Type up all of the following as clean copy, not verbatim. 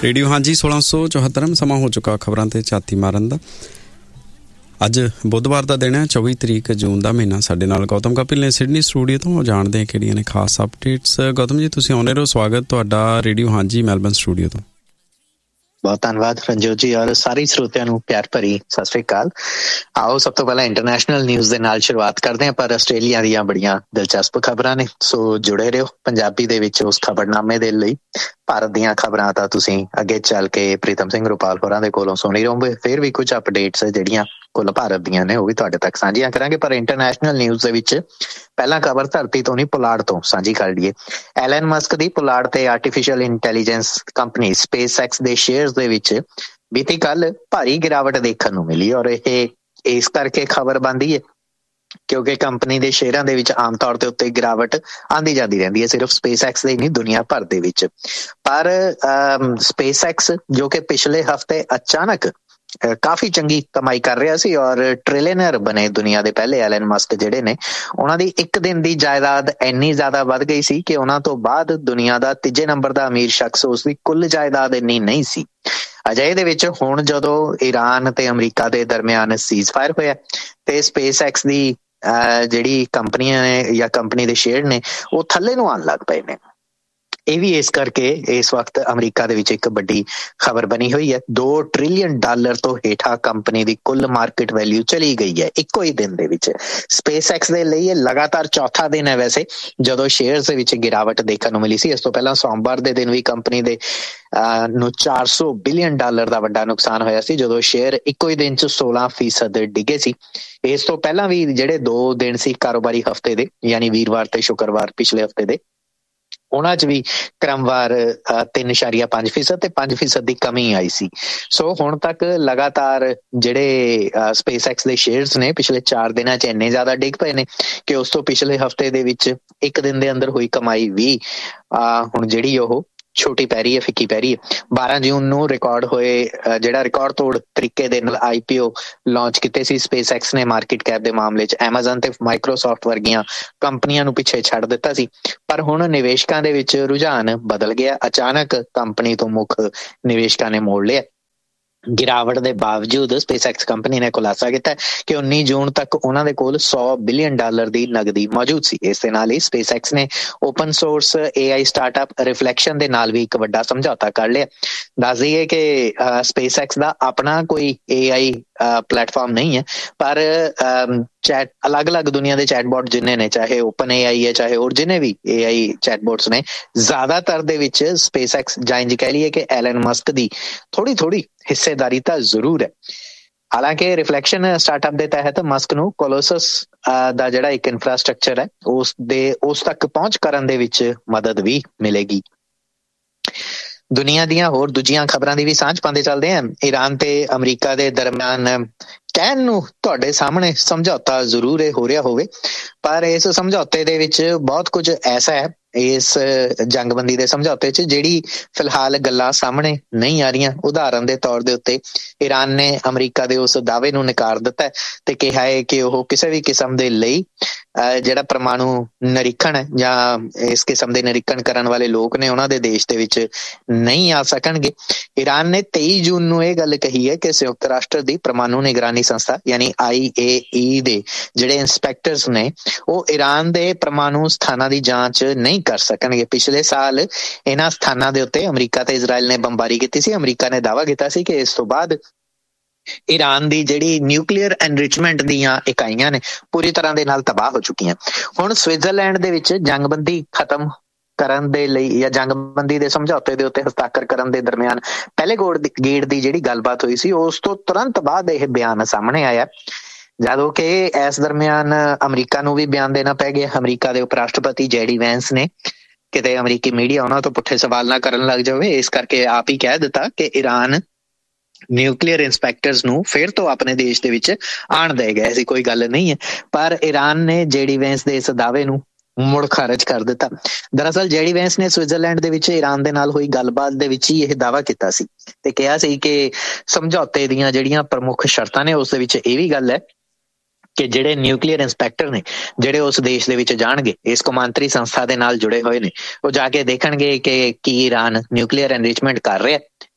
Radio ਹਾਂਜੀ 1674 ਸਮਾਂ ਹੋ ਚੁੱਕਾ ਖਬਰਾਂ ਤੇ ਝਾਤੀ ਮਾਰਨ ਦਾ। ਅੱਜ ਬੁੱਧਵਾਰ ਦਾ ਦਿਨ ਹੈ, 24 ਤਰੀਕ ਜੂਨ ਦਾ ਮਹੀਨਾ। ਸਾਡੇ ਨਾਲ ਗੌਤਮ ਕਪਿਲ ਨੇ ਸਿਡਨੀ ਸਟੂਡੀਓ ਤੋਂ। ਜਾਣਦੇ ਹਾਂ ਕਿਹੜੀਆਂ ਨੇ ਖਾਸ ਅਪਡੇਟਸ। ਗੌਤਮ ਜੀ, ਤੁਸੀਂ ਆਉਂਦੇ ਰਹੋ। ਸਵਾਗਤ ਤੁਹਾਡਾ ਰੇਡੀਓ ਹਾਂਜੀ ਮੈਲਬਨ ਸਟੂਡੀਓ ਤੋਂ। ਬਹੁਤ ਧੰਨਵਾਦ ਰਣਜੋਤ ਜੀ, ਔਰ ਸਾਰੇ ਸਰੋਤਿਆਂ ਨੂੰ ਪਿਆਰ ਭਰੀ ਸਤਿ ਸ੍ਰੀ ਅਕਾਲ। ਆਓ ਸਭ ਤੋਂ ਪਹਿਲਾਂ ਇੰਟਰਨੈਸ਼ਨਲ ਨਿਊਜ਼ ਦੇ ਨਾਲ ਸ਼ੁਰੂਆਤ ਕਰਦੇ ਹਾਂ, ਪਰ ਆਸਟ੍ਰੇਲੀਆ ਦੀਆਂ ਬੜੀਆਂ ਦਿਲਚਸਪ ਖਬਰਾਂ ਨੇ, ਸੋ ਜੁੜੇ ਰਹੋ ਪੰਜਾਬੀ ਦੇ ਵਿੱਚ ਉਸ ਖਬਰਨਾਮੇ ਦੇ ਲਈ। ਭਾਰਤ ਦੀਆਂ ਖਬਰਾਂ ਤਾਂ ਤੁਸੀਂ ਅੱਗੇ ਚੱਲ ਕੇ ਪ੍ਰੀਤਮ ਸਿੰਘ ਰੁਪਾਲ ਹੋਰਾਂ ਦੇ ਕੋਲੋਂ ਸੁਣੀ ਰਹੋਗੇ। ਫਿਰ ਵੀ ਕੁਝ ਅਪਡੇਟਸ ਜਿਹੜੀਆਂ ਕੁੱਲ ਭਾਰਤ ਦੀਆਂ ਨੇ ਉਹ ਵੀ ਤੁਹਾਡੇ ਤੱਕ ਸਾਂਝੀਆਂ ਕਰਾਂਗੇ। ਪਰ ਇੰਟਰਨੈਸ਼ਨਲ ਨਿਊਜ਼ ਦੇ ਵਿੱਚ ਪਹਿਲਾਂ ਖਬਰ ਧਰਤੀ ਤੋਂ ਨਹੀਂ, ਪੁਲਾੜ ਤੋਂ ਸਾਂਝੀ ਕਰ ਲਈਏ। ਐਲਨ ਮਸਕ ਦੀ ਪੁਲਾੜ ਤੇ ਆਰਟੀਫਿਸ਼ੀਅਲ ਇੰਟੈਲੀਜੈਂਸ ਕੰਪਨੀ ਸਪੇਸਐਕਸ ਦੇ ਸ਼ੇਅਰਸ ਦੇ ਵਿੱਚ ਬੀਤੀ ਕੱਲ ਭਾਰੀ ਗਿਰਾਵਟ ਦੇਖਣ ਨੂੰ ਮਿਲੀ, ਔਰ ਇਹ ਇਸ ਕਰਕੇ ਖਬਰ ਬਣਦੀ ਹੈ ਕਿਉਂਕਿ ਕੰਪਨੀ ਦੇ ਸ਼ੇਅਰਾਂ ਦੇ ਵਿੱਚ ਆਮ ਤੌਰ ਦੇ ਉੱਤੇ ਗਿਰਾਵਟ ਆਂਦੀ ਜਾਂਦੀ ਰਹਿੰਦੀ ਹੈ, ਸਿਰਫ ਸਪੇਸਐਕਸ ਦੇ ਨਹੀਂ ਦੁਨੀਆ ਭਰ ਦੇ ਵਿੱਚ। ਪਰ ਸਪੇਸਐਕਸ ਜੋ ਕਿ ਪਿਛਲੇ ਹਫ਼ਤੇ ਅਚਾਨਕ ਕਾਫੀ ਚੰਗੀ ਕਮਾਈ ਕਰ ਰਿਹਾ ਸੀ ਔਰ ਟ੍ਰਿਲੀਅਨਰ ਬਣੇ ਦੁਨੀਆ ਦੇ ਪਹਿਲੇ ਐਲਨ ਮਸਕ ਜਿਹੜੇ ਨੇ, ਉਹਨਾਂ ਦੀ ਇੱਕ ਦਿਨ ਦੀ ਜਾਇਦਾਦ ਇੰਨੀ ਜ਼ਿਆਦਾ ਵੱਧ ਗਈ ਸੀ ਕਿ ਉਹਨਾਂ ਤੋਂ ਬਾਅਦ ਦੁਨੀਆ ਦਾ ਤੀਜੇ ਨੰਬਰ ਦਾ ਅਮੀਰ ਸ਼ਖਸ ਉਸ ਦੀ ਕੁੱਲ ਜਾਇਦਾਦ ਇੰਨੀ ਨਹੀਂ ਸੀ। ਅਜਿਹੇ ਦੇ ਵਿੱਚ ਹੁਣ ਜਦੋਂ ਈਰਾਨ ਤੇ ਅਮਰੀਕਾ ਦੇ ਦਰਮਿਆਨ ਸੀਜ਼ ਫਾਇਰ ਹੋਇਆ ਤੇ ਸਪੇਸਐਕਸ ਦੀ ਜਿਹੜੀ ਕੰਪਨੀਆਂ ਨੇ ਜਾਂ ਕੰਪਨੀ ਦੇ ਸ਼ੇਅਰ ਨੇ ਉਹ ਥੱਲੇ ਨੂੰ ਆਉਣ ਲੱਗ ਪਏ ਨੇ। ਇਹ ਵੀ ਇਸ ਕਰਕੇ ਇਸ ਵਕਤ ਅਮਰੀਕਾ ਦੇ ਵਿੱਚ ਇੱਕ ਵੱਡੀ ਖਬਰ ਬਣੀ ਹੋਈ ਹੈ। $2 ਟ੍ਰਿਲੀਅਨ ਤੋਂ ਹੇਠਾਂ ਕੰਪਨੀ ਦੀ ਕੁੱਲ ਮਾਰਕੀਟ ਵੈਲਿਊ ਚਲੀ ਗਈ ਹੈ ਇੱਕੋ ਹੀ ਦਿਨ ਦੇ ਵਿੱਚ। ਸਪੇਸਐਕਸ ਦੇ ਲਈ ਇਹ ਲਗਾਤਾਰ ਚੌਥਾ ਦਿਨ ਹੈ ਵੈਸੇ ਜਦੋਂ ਸ਼ੇਅਰਸ ਦੇ ਵਿੱਚ ਗਿਰਾਵਟ ਦੇਖਣ ਨੂੰ ਮਿਲੀ ਸੀ। ਇਸ ਤੋਂ ਪਹਿਲਾਂ ਸੋਮਵਾਰ ਦੇ ਦਿਨ ਵੀ ਕੰਪਨੀ ਦੇ ਨੂੰ $400 ਬਿਲੀਅਨ ਦਾ ਵੱਡਾ ਨੁਕਸਾਨ ਹੋਇਆ ਸੀ ਜਦੋਂ ਸ਼ੇਅਰ ਇੱਕੋ ਹੀ ਦਿਨ 'ਚ 16% ਡਿੱਗੇ ਸੀ। ਇਸ ਤੋਂ ਪਹਿਲਾਂ ਵੀ ਜਿਹੜੇ 2 ਦਿਨ ਸੀ ਕਾਰੋਬਾਰੀ ਹਫ਼ਤੇ ਦੇ, ਯਾਨੀ ਵੀਰਵਾਰ ਤੇ ਸ਼ੁੱਕਰਵਾਰ ਪਿਛਲੇ ਹਫ਼ਤੇ ਦੇ, ਉਹਨਾਂ 'ਚ ਵੀ ਕ੍ਰਮਵਾਰ 3.5% ਤੇ 5% ਦੀ ਕਮੀ ਆਈ ਸੀ। ਸੋ ਹੁਣ ਤੱਕ ਲਗਾਤਾਰ ਜਿਹੜੇ ਸਪੇਸਐਕਸ ਦੇ ਸ਼ੇਅਰਸ ਨੇ ਪਿਛਲੇ 4 ਦਿਨਾਂ 'ਚ ਇੰਨੇ ਜ਼ਿਆਦਾ ਡਿੱਗ ਪਏ ਨੇ ਕਿ ਉਸ ਤੋਂ ਪਿਛਲੇ ਹਫ਼ਤੇ ਦੇ ਵਿੱਚ ਇੱਕ ਦਿਨ ਦੇ ਅੰਦਰ ਹੋਈ ਕਮਾਈ ਵੀ ਹੁਣ ਜਿਹੜੀ ਉਹ ਛੋਟੀ ਪੈ ਰਹੀ ਹੈ, ਫਿੱਕੀ ਪੈ ਰਹੀ ਹੈ। 12 ਜੂਨ ਨੂੰ ਰਿਕਾਰਡ ਹੋਏ ਜਿਹੜਾ ਰਿਕਾਰਡ ਤੋੜ ਤਰੀਕੇ ਦੇ ਨਾਲ IPO ਲਾਂਚ ਕੀਤੇ ਸੀ ਸਪੇਸਐਕਸ ਨੇ ਮਾਰਕੀਟ ਕੈਪ ਦੇ ਮਾਮਲੇ 'ਚ ਐਮਾਜ਼ਨ ਤੇ ਮਾਈਕਰੋਸਾਫਟ ਵਰਗੀਆਂ ਕੰਪਨੀਆਂ ਨੂੰ ਪਿੱਛੇ ਛੱਡ ਦਿੱਤਾ ਸੀ। ਪਰ ਹੁਣ ਨਿਵੇਸ਼ਕਾਂ ਦੇ ਵਿੱਚ ਰੁਝਾਨ ਬਦਲ ਗਿਆ। ਅਚਾਨਕ ਕੰਪਨੀ ਤੋਂ ਮੁੱਖ ਨਿਵੇਸ਼ਕਾਂ ਨੇ ਮੋੜ ਲਿਆ। ਗਿਰਾਵਟ ਦੇ ਬਾਵਜੂਦ ਸਪੇਸਐਕਸ ਕੰਪਨੀ ਨੇ ਖੁਲਾਸਾ ਕੀਤਾ ਕਿ 19 ਜੂਨ ਤੱਕ ਉਹਨਾਂ ਦੇ ਕੋਲ $100 ਬਿਲੀਅਨ ਦੀ ਨਗਦੀ ਮੌਜੂਦ ਸੀ। ਇਸ ਦੇ ਨਾਲ ਹੀ ਸਪੇਸਐਕਸ ਨੇ open source AI startup reflection ਦੇ ਨਾਲ ਵੀ ਇੱਕ ਵੱਡਾ ਸਮਝੌਤਾ ਕਰ ਲਿਆ। ਦੱਸ ਦਈਏ ਕਿ ਸਪੇਸਐਕਸ ਦਾ ਆਪਣਾ ਕੋਈ AI ਪਲੇਟਫਾਰਮ ਨਹੀਂ ਹੈ, ਪਰ ਚੈਟ ਅਲੱਗ-ਅਲੱਗ ਦੁਨੀਆ ਦੇ ਚੈਟਬੋਟ ਜਿੰਨੇ ਨੇ, ਚਾਹੇ ਓਪਨ AI ਹੈ ਚਾਹੇ ਹੋਰ ਜਿੰਨੇ ਵੀ AI ਚੈਟਬੋਟਸ ਨੇ, ਜ਼ਿਆਦਾਤਰ ਦੇ ਵਿੱਚ ਸਪੇਸਐਕਸ ਜਾਂ ਇੰਝ ਕਹਿ ਲਈਏ ਕਿ ਐਲਨ ਮਸਕ ਦੀ ਥੋੜੀ ਹਿੱਸੇਦਾਰੀ ਤਾਂ ਜ਼ਰੂਰ ਹੈ। ਹਾਲਾਂਕਿ ਰਿਫਲੈਕਸ਼ਨ ਸਟਾਰਟਅਪ ਦੇ ਤਹਿਤ ਮਸਕ ਨੂੰ ਕੋਲੋਸਸ ਦਾ ਜਿਹੜਾ ਇੱਕ ਇਨਫਰਾਸਟ੍ਰਕਚਰ ਹੈ ਉਸ ਤੱਕ ਪਹੁੰਚ ਕਰਨ ਦੇ ਵਿੱਚ ਮਦਦ ਵੀ ਮਿਲੇਗੀ। ਦੁਨੀਆ ਦੀਆਂ ਹੋਰ ਦੂਜੀਆਂ ਖਬਰਾਂ ਦੀ ਵੀ ਸਾਂਝ ਪਾਉਂਦੇ ਚੱਲਦੇ ਹਾਂ। ਈਰਾਨ ਤੇ ਅਮਰੀਕਾ ਦੇ ਦਰਮਿਆਨ ਕਹਿਣ ਨੂੰ ਤੁਹਾਡੇ ਸਾਹਮਣੇ ਸਮਝੌਤਾ ਜ਼ਰੂਰ ਹੋ ਰਿਹਾ ਹੋਵੇ, ਪਰ ਇਸ ਸਮਝੌਤੇ ਦੇ ਵਿੱਚ ਬਹੁਤ ਕੁਝ ਐਸਾ ਹੈ ਇਸ ਜੰਗਬੰਦੀ ਦੇ ਸਮਝੌਤੇ 'ਚ ਜਿਹੜੀ ਫਿਲਹਾਲ ਗੱਲਾਂ ਸਾਹਮਣੇ ਨਹੀਂ ਆ ਰਹੀਆਂ। ਉਦਾਹਰਨ ਦੇ ਤੌਰ ਦੇ ਉੱਤੇ ਈਰਾਨ ਨੇ ਅਮਰੀਕਾ ਦੇ ਉਸ ਦਾਅਵੇ ਨੂੰ ਨਕਾਰ ਦਿੱਤਾ ਤੇ ਕਿਹਾ ਹੈ ਕਿ ਉਹ ਕਿਸੇ ਵੀ ਕਿਸਮ ਦੇ ਲਈ ਜਿਹੜਾ ਪਰਮਾਣੂ ਨਿਰੀਖਣ ਜਾਂ ਇਸ ਕਿਸਮ ਦੇ ਨਿਰੀਖਣ ਕਰਨ ਵਾਲੇ ਲੋਕ ਨੇ ਉਹਨਾਂ ਦੇ ਦੇਸ਼ ਦੇ ਵਿੱਚ ਨਹੀਂ ਆ ਸਕਣਗੇ। ਈਰਾਨ ਨੇ 23 ਜੂਨ ਨੂੰ ਇਹ ਗੱਲ ਕਹੀ ਹੈ ਕਿ ਸੰਯੁਕਤ ਰਾਸ਼ਟਰ ਦੀ ਪਰਮਾਣੂ ਨਿਗਰਾਨੀ ਸੰਸਥਾ ਯਾਨੀ IAEA ਦੇ ਜਿਹੜੇ ਇੰਸਪੈਕਟਰਸ ਨੇ ਉਹ ਈਰਾਨ ਦੇ ਪਰਮਾਣੂ ਸਥਾਨਾਂ ਦੀ ਜਾਂਚ ਨਹੀਂ ਕਰ ਸਕਣਗੇ। ਪਿਛਲੇ ਸਾਲ ਇਹਨਾਂ ਸਥਾਨਾਂ ਦੇ ਉੱਤੇ ਅਮਰੀਕਾ ਤੇ ਇਜ਼ਰਾਈਲ ਨੇ ਬੰਬਾਰੀ ਕੀਤੀ ਸੀ। ਅਮਰੀਕਾ ਨੇ ਦਾਅਵਾ ਕੀਤਾ ਸੀ ਕਿ ਇਸ ਤੋਂ ਬਾਅਦ ਈਰਾਨ ਦੀ ਜਿਹੜੀ ਨਿਊਕਲੀਅਰ ਐਨਰਿਚਮੈਂਟ ਦੀਆਂ ਇਕਾਈਆਂ ਨੇ ਪੂਰੀ ਤਰ੍ਹਾਂ ਦੇ ਨਾਲ ਤਬਾਹ ਹੋ ਚੁੱਕੀਆਂ। ਹੁਣ ਸਵਿਟਜ਼ਰਲੈਂਡ ਦੇ ਵਿੱਚ ਜੰਗਬੰਦੀ ਖਤਮ ਕਰਨ ਦੇ ਲਈ ਜਾਂ ਜੰਗਬੰਦੀ ਦੇ ਸਮਝੌਤੇ ਦੇ ਉੱਤੇ ਹਸਤਾਖਰ ਕਰਨ ਦੇ ਦਰਮਿਆਨ ਪਹਿਲੇ ਗੇੜ ਦੀ ਜਿਹੜੀ ਗੱਲਬਾਤ ਹੋਈ ਸੀ ਉਸ ਤੋਂ ਤੁਰੰਤ ਬਾਅਦ ਇਹ ਬਿਆਨ ਸਾਹਮਣੇ ਆਇਆ, ਜਦੋਂ ਕਿ ਇਸ ਦਰਮਿਆਨ ਅਮਰੀਕਾ ਨੂੰ ਵੀ ਬਿਆਨ ਦੇਣਾ ਪੈ ਗਿਆ। ਅਮਰੀਕਾ ਦੇ ਉਪ ਰਾਸ਼ਟਰਪਤੀ JD ਵੈਂਸ ਨੇ, ਕਿਤੇ ਅਮਰੀਕੀ ਮੀਡੀਆ ਉਹਨਾਂ ਤੋਂ ਪੁੱਠੇ ਸਵਾਲ ਨਾ ਕਰਨ ਲੱਗ ਜਾਵੇ, ਇਸ ਕਰਕੇ ਆਪ ਹੀ ਕਹਿ ਦਿੱਤਾ ਕਿ ਈਰਾਨ ਨਿਊਕਲੀਅਰ ਇੰਸਪੈਕਟਰਸ ਨੂੰ ਫਿਰ ਤੋਂ ਆਪਣੇ ਦੇਸ਼ ਦੇ ਵਿੱਚ ਆਉਣ ਦੇਗਾ। ਐਸੀ ਕੋਈ ਗੱਲ ਨਹੀਂ ਹੈ, ਪਰ ਈਰਾਨ ਨੇ JD ਵੈਂਸ ਦੇ ਇਸ ਦਾਅਵੇ ਨੂੰ ਮੁੜ ਖਾਰਜ ਕਰ ਦਿੱਤਾ। ਦਰਅਸਲ JD ਵੈਂਸ ਨੇ ਸਵਿਟਜ਼ਰਲੈਂਡ ਦੇ ਵਿੱਚ ਈਰਾਨ ਦੇ ਨਾਲ ਹੋਈ ਗੱਲਬਾਤ ਦੇ ਵਿੱਚ ਹੀ ਇਹ ਦਾਅਵਾ ਕੀਤਾ ਸੀ ਤੇ ਕਿਹਾ ਸੀ ਕਿ ਸਮਝੌਤੇ ਦੀਆਂ ਜਿਹੜੀਆਂ ਪ੍ਰਮੁੱਖ ਸ਼ਰਤਾਂ ਨੇ ਉਸ ਦੇ ਵਿੱਚ ਇਹ ਵੀ ਗੱਲ ਹੈ ਕਿ ਜਿਹੜੇ ਨਿਊਕਲੀਅਰ ਇੰਸਪੈਕਟਰ ਨੇ ਜਿਹੜੇ ਉਸ ਦੇਸ਼ ਦੇ ਵਿੱਚ ਜਾਣਗੇ, ਇਸ ਕੌਮਾਂਤਰੀ ਸੰਸਥਾ ਦੇ ਨਾਲ ਜੁੜੇ ਹੋਏ ਨੇ, ਉਹ ਜਾ ਕੇ ਦੇਖਣਗੇ ਕਿ ਕੀ ਈਰਾਨ ਨਿਊਕਲੀਅਰ ਐਨਰਿਚਮੈਂਟ ਕਰ ਰਿਹਾ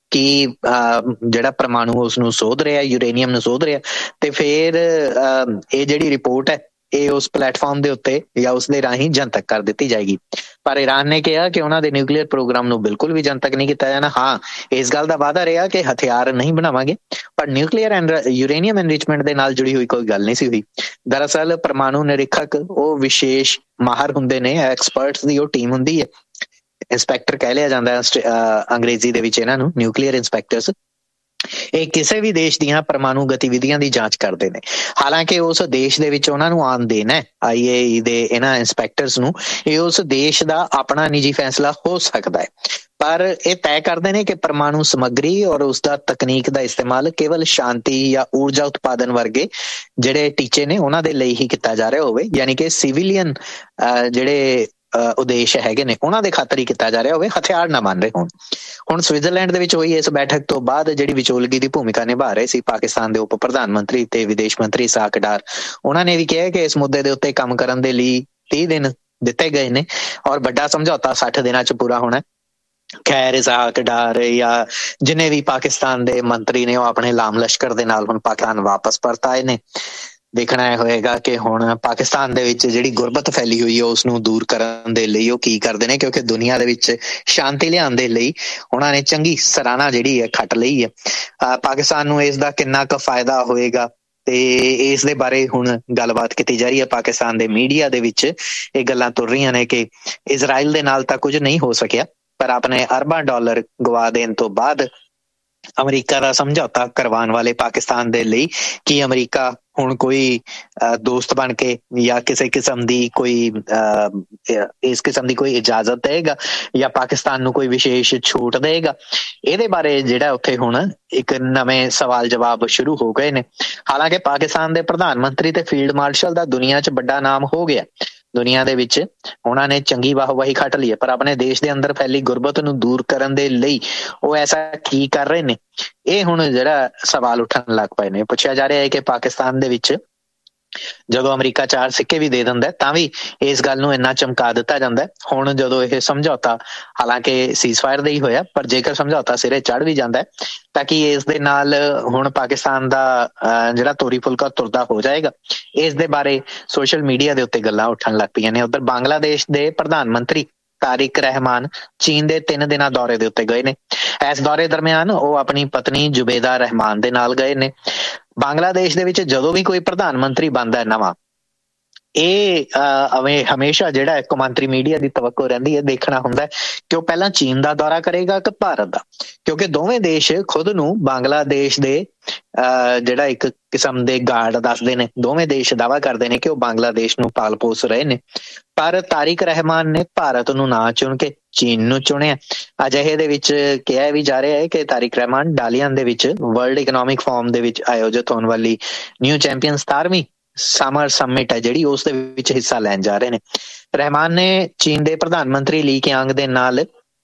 ਕਿ ਜਿਹੜਾ ਪਰਮਾਣੂ ਉਸ ਨੂੰ ਸੋਧ ਰਿਹਾ, ਯੂਰੇਨੀਅਮ ਨੂੰ ਸੋਧ ਰਿਹਾ, ਤੇ ਫਿਰ ਇਹ ਜਿਹੜੀ ਰਿਪੋਰਟ ਹੈ ਇਹ ਉਸ ਪਲੇਟਫਾਰਮ ਦੇ ਉੱਤੇ ਜਾਂ ਉਸ ਦੇ ਰਾਹੀਂ ਜਨਤਕ ਕਰ ਦਿੱਤੀ ਜਾਏਗੀ। ਪਰ ਈਰਾਨ ਨੇ ਕਿਹਾ ਕਿ ਉਹਨਾਂ ਦੇ ਨਿਊਕਲੀਅਰ ਪ੍ਰੋਗਰਾਮ ਨੂੰ ਬਿਲਕੁਲ ਵੀ ਜਨਤਕ ਨਹੀਂ ਕੀਤਾ ਜਾਣਾ। ਹਾਂ, ਇਸ ਗੱਲ ਦਾ ਵਾਅਦਾ ਰਿਹਾ ਕਿ ਹਥਿਆਰ ਨਹੀਂ ਬਣਾਵਾਂਗੇ, ਪਰ ਨਿਊਕਲੀਅਰ ਯੂਰੇਨੀਅਮ ਐਨਰਿਚਮੈਂਟ ਦੇ ਨਾਲ ਜੁੜੀ ਹੋਈ ਕੋਈ ਗੱਲ ਨਹੀਂ ਸੀ ਹੋਈ। ਦਰਅਸਲ ਪਰਮਾਣੂ ਨਿਰੀਖਕ ਉਹ ਵਿਸ਼ੇਸ਼ ਮਾਹਰ ਹੁੰਦੇ ਨੇ, ਐਕਸਪਰਟਸ ਦੀ ਉਹ ਟੀਮ ਹੁੰਦੀ ਹੈ, ਇੰਸਪੈਕਟਰ ਕਹਿ ਲਿਆ ਜਾਂਦਾ ਅੰਗਰੇਜ਼ੀ ਦੇ ਵਿੱਚ ਇਹਨਾਂ ਨੂੰ, ਨਿਊਕਲੀਅਰ ਇੰਸਪੈਕਟਰਸ। ਇਹ ਕਿਸੇ ਵੀ ਦੇਸ਼ ਦੀਆਂ ਪਰਮਾਣੂ ਗਤੀਵਿਧੀਆਂ ਦੀ ਜਾਂਚ ਕਰਦੇ ਨੇ। ਹਾਲਾਂਕਿ ਉਸ ਦੇਸ਼ ਦੇ ਵਿੱਚ ਉਹਨਾਂ ਨੂੰ ਆਉਣ ਦੇਣਾ ਹੈ IAEA ਦੇ ਇਹਨਾਂ ਇੰਸਪੈਕਟਰਸ ਨੂੰ, ਇਹ ਉਸ ਦੇਸ਼ ਦਾ ਆਪਣਾ ਨਿੱਜੀ ਫੈਸਲਾ ਹੋ ਸਕਦਾ ਹੈ, ਪਰ ਇਹ ਤੈਅ ਕਰਦੇ ਨੇ ਕਿ ਪਰਮਾਣੂ ਸਮੱਗਰੀ ਔਰ ਉਸ ਦਾ ਤਕਨੀਕ ਦਾ ਇਸਤੇਮਾਲ ਕੇਵਲ ਸ਼ਾਂਤੀ ਜਾਂ ਊਰਜਾ ਉਤਪਾਦਨ ਵਰਗੇ ਜਿਹੜੇ ਟੀਚੇ ਨੇ ਉਹਨਾਂ ਦੇ ਲਈ ਹੀ ਕੀਤਾ ਜਾ ਰਿਹਾ ਹੋਵੇ, ਯਾਨੀ ਕਿ ਸਿਵਿਲੀਅਨ ਜਿਹੜੇ ਉਦੇਸ਼ ਹੈਗੇ ਨੇ ਉਹਨਾਂ ਦੇ ਖਾਤਰ ਹੀ ਕੀਤਾ ਜਾ ਰਿਹਾ ਹੋਵੇ, ਹਥਿਆਰ ਨਾ ਬਣ ਰਹੇ ਹੋਣ। ਹੁਣ ਸਵਿਟਜ਼ਰਲੈਂਡ ਦੇ ਵਿੱਚ ਹੋਈ ਇਸ ਬੈਠਕ ਤੋਂ ਬਾਅਦ ਜਿਹੜੀ ਵਿਚੋਲਗੀ ਦੀ ਭੂਮਿਕਾ ਨਿਭਾ ਰਹੇ ਸੀ ਪਾਕਿਸਤਾਨ ਦੇ ਉਪ ਪ੍ਰਧਾਨ ਮੰਤਰੀ ਤੇ ਵਿਦੇਸ਼ ਮੰਤਰੀ ਇਸਾਕ ਡਾਰ, ਉਹਨਾਂ ਨੇ ਵੀ ਕਿਹਾ ਕਿ ਇਸ ਮੁੱਦੇ ਦੇ ਉੱਤੇ ਕੰਮ ਕਰਨ ਦੇ ਲਈ 30 ਦਿਨ ਦਿੱਤੇ ਗਏ ਨੇ ਔਰ ਵੱਡਾ ਸਮਝੌਤਾ 60 ਦਿਨਾਂ 'ਚ ਪੂਰਾ ਹੋਣਾ। ਖੈਰ, ਇਸਾਕ ਡਾਰ ਜਾਂ ਜਿੰਨੇ ਵੀ ਪਾਕਿਸਤਾਨ ਦੇ ਮੰਤਰੀ ਨੇ ਉਹ ਆਪਣੇ ਲਾਮ ਲਸ਼ਕਰ ਦੇ ਨਾਲ ਹੁਣ ਪਾਕਿਸਤਾਨ ਵਾਪਸ ਪਰਤ ਆਏ ਨੇ। ਦੇਖਣਾ ਇਹ ਹੋਏਗਾ ਕਿ ਹੁਣ ਪਾਕਿਸਤਾਨ ਦੇ ਵਿੱਚ ਜਿਹੜੀ ਗੁਰਬਤ ਫੈਲੀ ਹੋਈ ਹੈ ਉਸ ਨੂੰ ਦੂਰ ਕਰਨ ਦੇ ਲਈ ਉਹ ਕੀ ਕਰਦੇ ਨੇ, ਕਿਉਂਕਿ ਦੁਨੀਆ ਦੇ ਵਿੱਚ ਸ਼ਾਂਤੀ ਲਿਆਉਣ ਦੇ ਲਈ ਉਹਨਾਂ ਨੇ ਚੰਗੀ ਸਰਾਹਨਾ ਜਿਹੜੀ ਹੈ ਖੱਟ ਲਈ ਹੈ। ਪਾਕਿਸਤਾਨ ਨੂੰ ਇਸ ਦਾ ਕਿੰਨਾ ਕੁ ਫਾਇਦਾ ਹੋਏਗਾ ਤੇ ਇਸ ਦੇ ਬਾਰੇ ਹੁਣ ਗੱਲਬਾਤ ਕੀਤੀ ਜਾ ਰਹੀ ਹੈ। ਪਾਕਿਸਤਾਨ ਦੇ ਮੀਡੀਆ ਦੇ ਵਿੱਚ ਇਹ ਗੱਲਾਂ ਤੁਰ ਰਹੀਆਂ ਨੇ ਕਿ ਇਜ਼ਰਾਈਲ ਦੇ ਨਾਲ ਤਾਂ ਕੁਝ ਨਹੀਂ ਹੋ ਸਕਿਆ, ਪਰ ਆਪਣੇ ਅਰਬਾਂ ਡਾਲਰ ਗਵਾ ਦੇਣ ਤੋਂ ਬਾਅਦ ਅਮਰੀਕਾ ਦਾ ਸਮਝੌਤਾ ਕਰਵਾਉਣ ਵਾਲੇ ਪਾਕਿਸਤਾਨ ਦੇ ਲਈ ਕੀ ਅਮਰੀਕਾ ਹੁਣ ਕੋਈ ਦੋਸਤ ਬਣ ਕੇ ਜਾਂ ਕਿਸੇ ਕਿਸਮ ਦੀ ਕੋਈ ਇਸ ਕਿਸਮ ਦੀ ਕੋਈ ਇਜਾਜ਼ਤ ਦੇਗਾ ਜਾਂ ਪਾਕਿਸਤਾਨ ਨੂੰ ਕੋਈ ਵਿਸ਼ੇਸ਼ ਛੂਟ ਦੇਗਾ? ਇਹਦੇ ਬਾਰੇ ਜਿਹੜਾ ਉੱਥੇ ਹੁਣ ਇੱਕ ਨਵੇਂ ਸਵਾਲ ਜਵਾਬ ਸ਼ੁਰੂ ਹੋ ਗਏ ਨੇ। ਹਾਲਾਂਕਿ ਪਾਕਿਸਤਾਨ ਦੇ ਪ੍ਰਧਾਨ ਮੰਤਰੀ ਤੇ ਫੀਲਡ ਮਾਰਸ਼ਲ ਦਾ ਦੁਨੀਆ 'ਚ ਵੱਡਾ ਨਾਮ ਹੋ ਗਿਆ, ਦੁਨੀਆ ਦੇ ਵਿੱਚ ਉਹਨਾਂ ਨੇ ਚੰਗੀ ਵਾਹਵਾਹੀ ਖੱਟ ਲਈ ਹੈ, ਪਰ ਆਪਣੇ ਦੇਸ਼ ਦੇ ਅੰਦਰ ਫੈਲੀ ਗੁਰਬਤ ਨੂੰ ਦੂਰ ਕਰਨ ਦੇ ਲਈ ਉਹ ਐਸਾ ਕੀ ਕਰ ਰਹੇ ਨੇ? ਇਹ ਹੁਣ ਜਿਹੜਾ ਸਵਾਲ ਉੱਠਣ ਲੱਗ ਪਏ ਨੇ। ਪੁੱਛਿਆ ਜਾ ਰਿਹਾ ਹੈ ਕਿ ਪਾਕਿਸਤਾਨ ਦੇ ਵਿੱਚ ਜਦੋਂ ਅਮਰੀਕਾ 4 ਸਿੱਕੇ ਵੀ ਦੇ ਦਿੰਦਾ ਤਾਂ ਵੀ ਇਸ ਗੱਲ ਨੂੰ ਇੰਨਾ ਚਮਕਾ ਦਿੱਤਾ ਜਾਂਦਾ ਹੁਣ ਜਦੋਂ ਇਹ ਸਮਝੌਤਾ, ਹਾਲਾਂਕਿ ਸੀਜ਼ਫਾਇਰ ਦਾ ਹੀ ਹੋਇਆ, ਪਰ ਜੇਕਰ ਸਮਝੌਤਾ ਸਿਰੇ ਚੜ੍ਹ ਵੀ ਜਾਂਦਾ ਤਾਂ ਕਿ ਇਸ ਦੇ ਨਾਲ ਹੁਣ ਪਾਕਿਸਤਾਨ ਦਾ ਜਿਹੜਾ ਤੋਰੀ ਫੁਲਕਾ ਤੁਰਦਾ ਹੋ ਜਾਏਗਾ? ਇਸ ਦੇ ਬਾਰੇ ਸੋਸ਼ਲ ਮੀਡੀਆ ਦੇ ਉੱਤੇ ਗੱਲਾਂ ਉੱਠਣ ਲੱਗ ਪਈਆਂ ਨੇ। ਉੱਧਰ ਬੰਗਲਾਦੇਸ਼ ਦੇ ਪ੍ਰਧਾਨ ਮੰਤਰੀ ਤਾਰਿਕ ਰਹਿਮਾਨ ਚੀਨ ਦੇ 3 ਦਿਨਾਂ ਦੌਰੇ ਦੇ ਉੱਤੇ ਗਏ ਨੇ। ਇਸ ਦੌਰੇ ਦਰਮਿਆਨ ਉਹ ਆਪਣੀ ਪਤਨੀ ਜ਼ੁਬੈਦਾ ਰਹਿਮਾਨ ਦੇ ਨਾਲ ਗਏ ਨੇ। ਬੰਗਲਾਦੇਸ਼ ਦੇ ਵਿੱਚ ਜਦੋਂ ਵੀ ਕੋਈ ਪ੍ਰਧਾਨ ਮੰਤਰੀ ਬਣਦਾ ਨਵਾਂ, ਇਹ ਹਮੇਸ਼ਾ ਜਿਹੜਾ ਇੱਕ ਕੌਮਾਂਤਰੀ ਮੀਡੀਆ ਦੀ ਤਵੱਕੋ ਰਹਿੰਦੀ ਹੈ, ਦੇਖਣਾ ਹੁੰਦਾ ਕਿ ਉਹ ਪਹਿਲਾਂ ਚੀਨ ਦਾ ਦੌਰਾ ਕਰੇਗਾ ਕਿ ਭਾਰਤ ਦਾ, ਕਿਉਂਕਿ ਦੋਵੇਂ ਦੇਸ਼ ਖੁਦ ਨੂੰ ਬੰਗਲਾਦੇਸ਼ ਦੇ ਜਿਹੜਾ ਇੱਕ ਕਿਸਮ ਦੇ ਗਾਰਡ ਦੱਸਦੇ ਨੇ। ਦੋਵੇਂ ਦੇਸ਼ ਦਾਅਵਾ ਕਰਦੇ ਨੇ ਕਿ ਉਹ ਬੰਗਲਾਦੇਸ਼ ਨੂੰ ਪਾਲ ਪੋਸ ਰਹੇ ਨੇ, ਪਰ ਤਾਰਿਕ ਰਹਿਮਾਨ ਨੇ ਭਾਰਤ ਨੂੰ ਨਾ ਚੁਣ ਕੇ ਚੀਨ ਨੂੰ ਚੁਣਿਆ। ਅਜਿਹੇ ਦੇ ਵਿੱਚ ਕਿਹਾ ਵੀ ਜਾ ਰਿਹਾ ਹੈ ਕਿ ਤਾਰਿਕ ਰਹਿਮਾਨ ਡਾਲੀਅਨ ਦੇ ਵਿੱਚ ਵਰਲਡ ਇਕਨੋਮਿਕ ਫੋਰਮ ਦੇ ਵਿੱਚ ਆਯੋਜਿਤ ਹੋਣ ਵਾਲੀ ਨਿਊ ਚੈਂਪੀਅਨ 17ਵੀਂ ਸਮਰ ਸਮਿਟ ਹੈ ਜਿਹੜੀ, ਉਸ ਦੇ ਵਿੱਚ ਹਿੱਸਾ ਲੈਣ ਜਾ ਰਹੇ ਨੇ। ਰਹਿਮਾਨ ਨੇ ਚੀਨ ਦੇ ਪ੍ਰਧਾਨ ਮੰਤਰੀ ਲੀ ਕਿਆਂਗ ਦੇ ਨਾਲ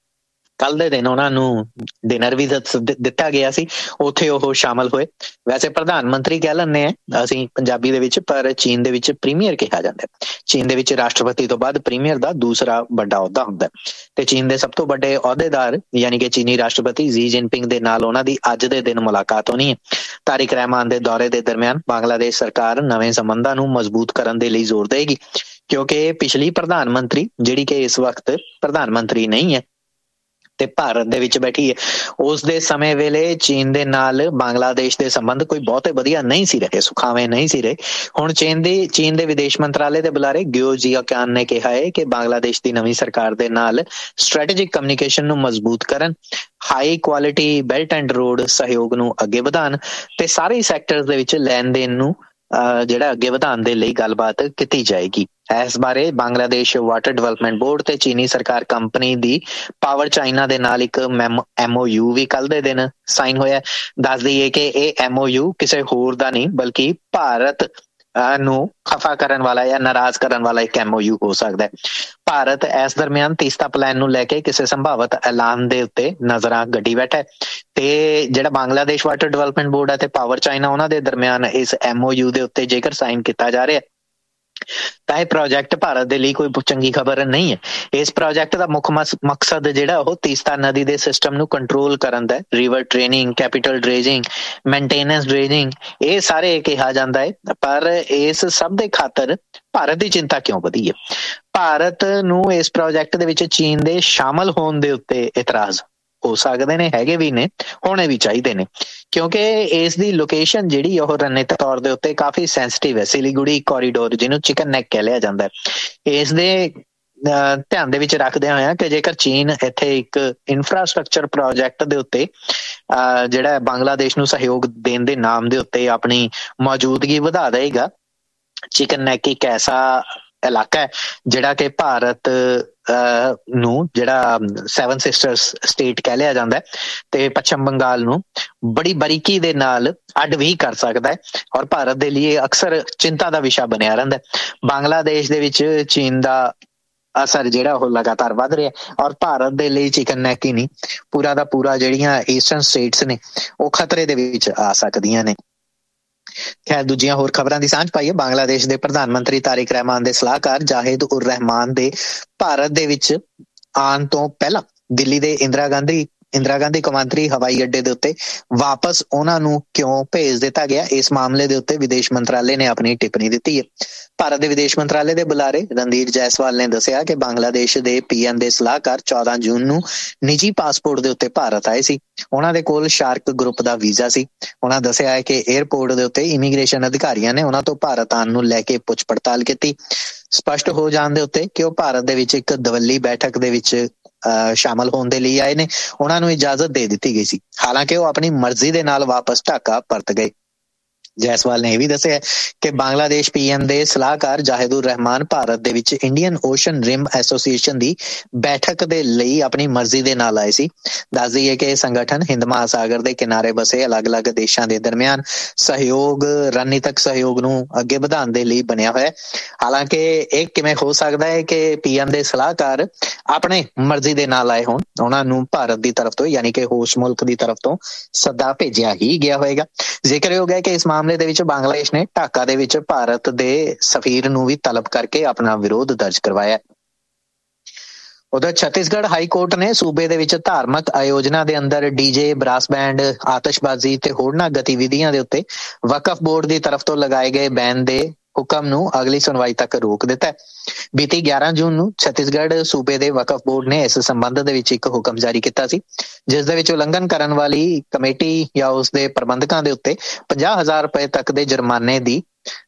ਕੱਲ ਦੇ ਦਿਨ ਉਹਨਾਂ ਨੂੰ ਡਿਨਰ ਵੀ ਦਿੱਤਾ ਗਿਆ ਸੀ, ਉੱਥੇ ਉਹ ਸ਼ਾਮਲ ਹੋਏ। ਵੈਸੇ ਪ੍ਰਧਾਨ ਮੰਤਰੀ ਕਹਿ ਲੈਂਦੇ ਆ ਅਸੀਂ ਪੰਜਾਬੀ ਦੇ ਵਿੱਚ, ਪਰ ਚੀਨ ਦੇ ਵਿੱਚ ਪ੍ਰੀਮੀਅਰ ਕਿਹਾ ਜਾਂਦਾ। ਚੀਨ ਦੇ ਵਿੱਚ ਰਾਸ਼ਟਰਪਤੀ ਤੋਂ ਬਾਅਦ ਪ੍ਰੀਮੀਅਰ ਦਾ ਦੂਸਰਾ ਵੱਡਾ ਅਹੁਦਾ ਹੁੰਦਾ ਤੇ ਚੀਨ ਦੇ ਸਭ ਤੋਂ ਵੱਡੇ ਅਹੁਦੇਦਾਰ ਯਾਨੀ ਕਿ ਚੀਨੀ ਰਾਸ਼ਟਰਪਤੀ ਜੀ ਜਿਨਪਿੰਗ ਦੇ ਨਾਲ ਉਹਨਾਂ ਦੀ ਅੱਜ ਦੇ ਦਿਨ ਮੁਲਾਕਾਤ ਹੋਣੀ ਹੈ। ਤਾਰਿਕ ਰਹਿਮਾਨ ਦੇ ਦੌਰੇ ਦੇ ਦਰਮਿਆਨ ਬੰਗਲਾਦੇਸ਼ ਸਰਕਾਰ ਨਵੇਂ ਸੰਬੰਧਾਂ ਨੂੰ ਮਜ਼ਬੂਤ ਕਰਨ ਦੇ ਲਈ ਜ਼ੋਰ ਦੇਗੀ, ਕਿਉਂਕਿ ਪਿਛਲੀ ਪ੍ਰਧਾਨ ਮੰਤਰੀ ਜਿਹੜੀ ਕਿ ਇਸ ਵਕਤ ਪ੍ਰਧਾਨ ਮੰਤਰੀ ਨਹੀਂ ਹੈ ਤੇ ਭਾਰਤ ਦੇ ਵਿੱਚ ਬੈਠੀ ਹੈ, ਉਸ ਦੇ ਸਮੇਂ ਵੇਲੇ ਚੀਨ ਦੇ ਨਾਲ ਬੰਗਲਾਦੇਸ਼ ਦੇ ਸੰਬੰਧ ਕੋਈ ਬਹੁਤੇ ਵਧੀਆ ਨਹੀਂ ਸੀ ਰਹੇ, ਸੁਖਾਵੇਂ ਨਹੀਂ ਸੀ ਰਹੇ। ਹੁਣ ਚੀਨ ਦੇ ਵਿਦੇਸ਼ ਮੰਤਰਾਲੇ ਦੇ ਬੁਲਾਰੇ ਗਿਓ ਜਿਆਕਿਆਨ ਨੇ ਕਿਹਾ ਹੈ ਕਿ ਬੰਗਲਾਦੇਸ਼ ਦੀ ਨਵੀਂ ਸਰਕਾਰ ਦੇ ਨਾਲ ਸਟ੍ਰੈਟੇਜਿਕ ਕਮਿਊਨੀਕੇਸ਼ਨ ਨੂੰ ਮਜ਼ਬੂਤ ਕਰਨ, high quality belt and road ਸਹਿਯੋਗ ਨੂੰ ਅੱਗੇ ਵਧਾਉਣ ਤੇ ਸਾਰੇ ਸੈਕਟਰਸ ਦੇ ਵਿੱਚ ਲੈਣ ਦੇਣ ਨੂੰ ਜਿਹੜਾ ਅੱਗੇ ਵਧਾਉਣ ਦੇ ਲਈ ਗੱਲਬਾਤ ਕੀਤੀ ਜਾਏਗੀ। ਇਸ ਬਾਰੇ ਬੰਗਲਾਦੇਸ਼ ਵਾਟਰ ਡਿਵੈਲਪਮੈਂਟ ਬੋਰਡ ਤੇ ਚੀਨੀ ਸਰਕਾਰ ਕੰਪਨੀ ਦੀ ਪਾਵਰ ਚਾਈਨਾ ਦੇ ਨਾਲ ਇੱਕ MOU ਵੀ ਕੱਲ ਦੇ ਦਿਨ ਸਾਈਨ ਹੋਇਆ। ਦੱਸ ਦਈਏ ਕਿ ਇਹ MOU ਕਿਸੇ ਹੋਰ ਦਾ ਨਹੀਂ ਬਲਕਿ ਭਾਰਤ ਨੂੰ ਖਫਾ ਕਰਨ ਵਾਲਾ ਜਾਂ ਨਾਰਾਜ਼ ਕਰਨ ਵਾਲਾ ਇੱਕ MOU ਹੋ ਸਕਦਾ ਹੈ। ਭਾਰਤ ਇਸ ਦਰਮਿਆਨ ਤੀਸਤਾ ਪਲਾਨ ਨੂੰ ਲੈ ਕੇ ਕਿਸੇ ਸੰਭਾਵਤ ਐਲਾਨ ਦੇ ਉੱਤੇ ਨਜ਼ਰਾਂ ਗੱਡੀ ਬੈਠਾ ਤੇ ਜਿਹੜਾ ਬੰਗਲਾਦੇਸ਼ ਵਾਟਰ ਡਿਵੈਲਪਮੈਂਟ ਬੋਰਡ ਹੈ ਤੇ ਪਾਵਰ ਚਾਈਨਾ ਉਹਨਾਂ ਦੇ ਦਰਮਿਆਨ ਇਸ MOU ਦੇ ਉੱਤੇ ਜੇਕਰ ਸਾਈਨ ਕੀਤਾ ਜਾ ਰਿਹਾ ਤਾਂ ਇਹ ਪ੍ਰੋਜੈਕਟ ਭਾਰਤ ਦੇ ਲਈ ਕੋਈ ਚੰਗੀ ਖਬਰ ਨਹੀਂ ਹੈ। ਇਸ ਪ੍ਰੋਜੈਕਟ ਦਾ ਮੁੱਖ ਮਕਸਦ ਜਿਹੜਾ ਉਹ ਤੀਸਤਾ ਨਦੀ ਦੇ ਸਿਸਟਮ ਨੂੰ ਕੰਟਰੋਲ ਕਰਨ ਦਾ, ਰਿਵਰ ਟ੍ਰੇਨਿੰਗ, ਕੈਪੀਟਲ ਡਰੇਜਿੰਗ, ਮੇਨਟੇਨੈਂਸ ਡਰੇਜਿੰਗ, ਇਹ ਸਾਰੇ ਕਿਹਾ ਜਾਂਦਾ ਹੈ। ਪਰ ਇਸ ਸਭ ਦੇ ਖਾਤਰ ਭਾਰਤ ਦੀ ਚਿੰਤਾ ਕਿਉਂ ਵਧੀ ਹੈ? ਭਾਰਤ ਨੂੰ ਇਸ ਪ੍ਰੋਜੈਕਟ ਦੇ ਵਿੱਚ ਚੀਨ ਦੇ ਸ਼ਾਮਲ ਹੋਣ ਦੇ ਉੱਤੇ ਇਤਰਾਜ਼ ਹੋ ਸਕਦੇ ਨੇ, ਹੈਗੇ ਵੀ ਨੇ, ਹੋਣੇ ਵੀ ਚਾਹੀਦੇ ਨੇ, ਕਿਉਂਕਿ ਇਸ ਦੀ ਲੋਕੇਸ਼ਨ ਜਿਹੜੀ ਉਹ ਰਣਨੀਤਿਕ ਤੌਰ ਦੇ ਉੱਤੇ ਕਾਫੀ ਸੈਂਸਿਟਿਵ ਹੈ। ਸਿਲੀਗੁੜੀ ਕੋਰੀਡੋਰ, ਜਿਹਨੂੰ ਚਿਕਨ ਨੈਕ ਕਹਿ ਲਿਆ ਜਾਂਦਾ ਹੈ, ਇਸ ਦੇ ਧਿਆਨ ਦੇ ਵਿੱਚ ਰੱਖਦੇ ਹੋਇਆ ਕਿ ਜੇਕਰ ਚੀਨ ਇੱਥੇ ਇੱਕ ਇਨਫਰਾਸਟ੍ਰਕਚਰ ਪ੍ਰੋਜੈਕਟ ਦੇ ਉੱਤੇ ਜਿਹੜਾ ਬੰਗਲਾਦੇਸ਼ ਨੂੰ ਸਹਿਯੋਗ ਦੇਣ ਦੇ ਨਾਮ ਦੇ ਉੱਤੇ ਆਪਣੀ ਮੌਜੂਦਗੀ ਵਧਾ ਦੇਗਾ, ਚਿਕਨ ਨੈਕ ਇੱਕ ਐਸਾ ਇਲਾਕਾ ਹੈ ਜਿਹੜਾ ਕਿ ਭਾਰਤ ਨੂੰ, ਜਿਹੜਾ 7 ਸਿਸਟਰਸ ਸਟੇਟ ਕਹਿ ਲਿਆ ਜਾਂਦਾ ਹੈ, ਤੇ ਪੱਛਮ ਬੰਗਾਲ ਨੂੰ ਬੜੀ ਬਾਰੀਕੀ ਦੇ ਨਾਲ ਅੱਡ ਵੀ ਕਰ ਸਕਦਾ ਹੈ, ਔਰ ਭਾਰਤ ਦੇ ਲਈ ਅਕਸਰ ਚਿੰਤਾ ਦਾ ਵਿਸ਼ਾ ਬਣਿਆ ਰਹਿੰਦਾ ਹੈ। ਬੰਗਲਾਦੇਸ਼ ਦੇ ਵਿੱਚ ਚੀਨ ਦਾ ਅਸਰ ਜਿਹੜਾ ਉਹ ਲਗਾਤਾਰ ਵੱਧ ਰਿਹਾ, ਔਰ ਭਾਰਤ ਦੇ ਲਈ ਚਿਕਨ ਨੈਕ ਹੀ ਨਹੀਂ, ਪੂਰਾ ਦਾ ਪੂਰਾ ਜਿਹੜੀਆਂ ਈਸਟਰਨ ਸਟੇਟਸ ਨੇ ਉਹ ਖਤਰੇ ਦੇ ਵਿੱਚ ਆ ਸਕਦੀਆਂ ਨੇ। ਖੈਰ, ਦੂਜੀਆਂ ਹੋਰ ਖਬਰਾਂ ਦੀ ਸਾਂਝ ਪਾਈਏ। ਬੰਗਲਾਦੇਸ਼ ਦੇ ਪ੍ਰਧਾਨ ਮੰਤਰੀ ਤਾਰਿਕ ਰਹਿਮਾਨ ਦੇ ਸਲਾਹਕਾਰ ਜਾਹਿਦ ਉਰ ਰਹਿਮਾਨ ਦੇ ਭਾਰਤ ਦੇ ਵਿੱਚ ਆਉਣ ਤੋਂ ਪਹਿਲਾਂ ਦਿੱਲੀ ਦੇ ਇੰਦਰਾ ਗਾਂਧੀ ਕੌਮਾਂਤਰੀ ਹਵਾਈ ਅੱਡੇ ਦੇ ਉੱਤੇ ਵਾਪਸ ਉਹਨਾਂ ਨੂੰ ਕਿਉਂ ਭੇਜ ਦਿੱਤਾ ਗਿਆ, ਇਸ ਮਾਮਲੇ ਦੇ ਉੱਤੇ ਵਿਦੇਸ਼ ਮੰਤਰਾਲੇ ਨੇ ਆਪਣੀ ਟਿੱਪਣੀ ਦਿੱਤੀ ਹੈ। ਭਾਰਤ ਦੇ ਵਿਦੇਸ਼ ਮੰਤਰਾਲੇ ਦੇ ਬੁਲਾਰੇ ਰਣਧੀਰ ਜੈਸਵਾਲ ਨੇ ਦੱਸਿਆ ਕਿ ਬੰਗਲਾਦੇਸ਼ ਦੇ ਪੀਐਮ ਦੇ ਸਲਾਹਕਾਰ 14 ਜੂਨ ਨੂੰ ਨਿੱਜੀ ਪਾਸਪੋਰਟ ਦੇ ਉੱਤੇ ਭਾਰਤ ਆਏ ਸੀ। ਉਹਨਾਂ ਦੇ ਕੋਲ ਸ਼ਾਰਕ ਗਰੁੱਪ ਦਾ ਵੀਜ਼ਾ ਸੀ। ਉਹਨਾਂ ਦੱਸਿਆ ਹੈ ਕਿ ਏਅਰਪੋਰਟ ਦੇ ਉੱਤੇ ਇਮੀਗ੍ਰੇਸ਼ਨ ਅਧਿਕਾਰੀਆਂ ਨੇ ਉਹਨਾਂ ਤੋਂ ਭਾਰਤ ਆਉਣ ਨੂੰ ਲੈ ਕੇ ਪੁੱਛ ਪੜਤਾਲ ਕੀਤੀ। ਸਪਸ਼ਟ ਹੋ ਜਾਣ ਦੇ ਉੱਤੇ ਕਿ ਉਹ ਭਾਰਤ ਦੇ ਵਿੱਚ ਇੱਕ ਦਵੱਲੀ ਬੈਠਕ ਦੇ ਵਿੱਚ ਸ਼ਾਮਲ ਹੋਣ ਦੇ ਲਈ ਆਏ ਨੇ, ਉਹਨਾਂ ਨੂੰ ਇਜਾਜ਼ਤ ਦੇ ਦਿੱਤੀ ਗਈ ਸੀ, ਹਾਲਾਂਕਿ ਉਹ ਆਪਣੀ ਮਰਜ਼ੀ ਦੇ ਨਾਲ ਵਾਪਸ ਢਾਕਾ ਪਰਤ ਗਏ। ਜੈਸਵਾਲ ਨੇ ਇਹ ਵੀ ਦੱਸਿਆ ਕਿ ਬੰਗਲਾਦੇਸ਼ ਪੀਐਮ ਦੇ ਸਲਾਹਕਾਰ ਜਾਹਿਦ ਉਰ ਰਹਿਮਾਨ ਭਾਰਤ ਦੇ ਵਿੱਚ ਇੰਡੀਅਨ ਓਸ਼ਨ ਰਿਮ ਐਸੋਸੀਏਸ਼ਨ ਦੀ ਬੈਠਕ ਦੇ ਲਈ ਆਪਣੀ ਮਰਜ਼ੀ ਦੇ ਨਾਲ ਆਏ ਸੀ। ਦੱਸ ਦਈਏ ਕਿ ਇਹ ਸੰਗਠਨ ਹਿੰਦ ਮਹਾਸਾਗਰ ਦੇ ਕਿਨਾਰੇ ਬਸੇ ਅਲੱਗ-ਅਲੱਗ ਦੇਸ਼ਾਂ ਦੇ ਦਰਮਿਆਨ ਰਣਨੀਤਕ ਸਹਿਯੋਗ ਨੂੰ ਅੱਗੇ ਵਧਾਉਣ ਦੇ ਲਈ ਬਣਿਆ ਹੋਇਆ। ਹਾਲਾਂਕਿ ਇਹ ਕਿਵੇਂ ਹੋ ਸਕਦਾ ਹੈ ਕਿ ਪੀਐਮ ਦੇ ਸਲਾਹਕਾਰ ਆਪਣੇ ਮਰਜ਼ੀ ਦੇ ਨਾਲ ਆਏ ਹੋਣ, ਉਹਨਾਂ ਨੂੰ ਭਾਰਤ ਦੀ ਤਰਫ ਤੋਂ, ਯਾਨੀ ਕਿ ਹੋਸਟ ਮੁਲਕ ਦੀ ਤਰਫ ਤੋਂ ਸੱਦਾ ਭੇਜਿਆ ਹੀ ਗਿਆ ਹੋਏਗਾ। ਜ਼ਿਕਰਯੋਗ ਹੈ ਕਿ ਇਸ ਮਾਮਲੇ ਦੇ ਵਿੱਚ ਬੰਗਲਾਦੇਸ਼ ਨੇ ਢਾਕਾ ਦੇ ਵਿੱਚ ਭਾਰਤ ਦੇ ਸਫੀਰ ਨੂੰ ਵੀ ਤਲਬ ਕਰਕੇ ਆਪਣਾ ਵਿਰੋਧ ਦਰਜ ਕਰਵਾਇਆ। ਉਧਰ ਛੱਤੀਸਗੜ੍ਹ ਹਾਈ ਕੋਰਟ ਨੇ ਸੂਬੇ ਦੇ ਵਿੱਚ ਧਾਰਮਿਕ ਆਯੋਜਨਾ ਦੇ ਅੰਦਰ ਡੀਜੇ, ਬਰਾਸ ਬੈਂਡ, ਆਤਿਸ਼ਬਾਜ਼ੀ ਤੇ ਹੋਰਨਾਂ ਗਤੀਵਿਧੀਆਂ ਦੇ ਉੱਤੇ ਵਕਫ ਬੋਰਡ ਦੀ ਤਰਫ ਤੋਂ ਲਗਾਏ ਗਏ ਬੈਨ ਦੇ ਹੁਕਮ ਨੂੰ ਅਗਲੀ ਸੁਣਵਾਈ ਤੱਕ ਰੋਕ ਦਿੱਤਾ ਹੈ। ਬੀਤੀ 11 ਜੂਨ ਨੂੰ ਛੱਤੀਸਗੜ੍ਹ ਸੂਬੇ ਦੇ ਵਕਫ ਬੋਰਡ ਨੇ ਇਸ ਸੰਬੰਧ ਦੇ ਵਿੱਚ ਇੱਕ ਹੁਕਮ ਜਾਰੀ ਕੀਤਾ ਸੀ, ਜਿਸ ਦੇ ਵਿੱਚ ਉਲੰਘਣ ਕਰਨ ਵਾਲੀ ਕਮੇਟੀ ਜਾਂ ਉਸ ਦੇ ਪ੍ਰਬੰਧਕਾਂ ਦੇ ਉੱਤੇ 50,000 ਰੁਪਏ ਤੱਕ ਦੇ ਜੁਰਮਾਨੇ ਦੀ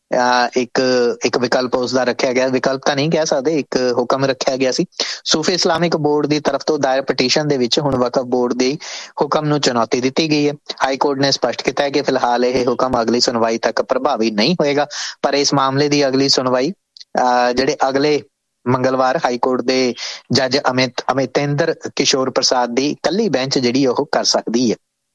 ਇੱਕ ਵਿਕਲਪ ਉਸਦਾ ਰੱਖਿਆ ਗਿਆ। ਵਿਕਲਪ ਤਾਂ ਨਹੀਂ ਕਹਿ ਸਕਦੇ, ਇੱਕ ਹੁਕਮ ਰੱਖਿਆ ਗਿਆ ਸੀ। ਸੂਫੀ ਇਸਲਾਮਿਕ ਬੋਰਡ ਦੀ ਤਰਫ ਤੋਂ ਦਾਇਰ ਪਟੀਸ਼ਨ ਦੇ ਵਿੱਚ ਹੁਣ ਵਕਫ ਬੋਰਡ ਦੇ ਹੁਕਮ ਨੂੰ ਚੁਣੌਤੀ ਦਿੱਤੀ ਗਈ ਹੈ। ਹਾਈ ਕੋਰਟ ਨੇ ਸਪਸ਼ਟ ਕੀਤਾ ਹੈ ਕਿ ਫਿਲਹਾਲ ਇਹ ਹੁਕਮ ਅਗਲੀ ਸੁਣਵਾਈ ਤੱਕ ਪ੍ਰਭਾਵੀ ਨਹੀਂ ਹੋਏਗਾ, ਪਰ ਇਸ ਮਾਮਲੇ ਦੀ ਅਗਲੀ ਸੁਣਵਾਈ ਜਿਹੜੇ ਅਗਲੇ ਮੰਗਲਵਾਰ ਹਾਈ ਕੋਰਟ ਦੇ ਜੱਜ ਅਮਿਤੇਂਦਰ ਕਿਸ਼ੋਰ ਪ੍ਰਸਾਦ ਦੀ ਇਕੱਲੀ ਬੈਂਚ ਜਿਹੜੀ ਉਹ ਕਰ ਸਕਦੀ ਹੈ।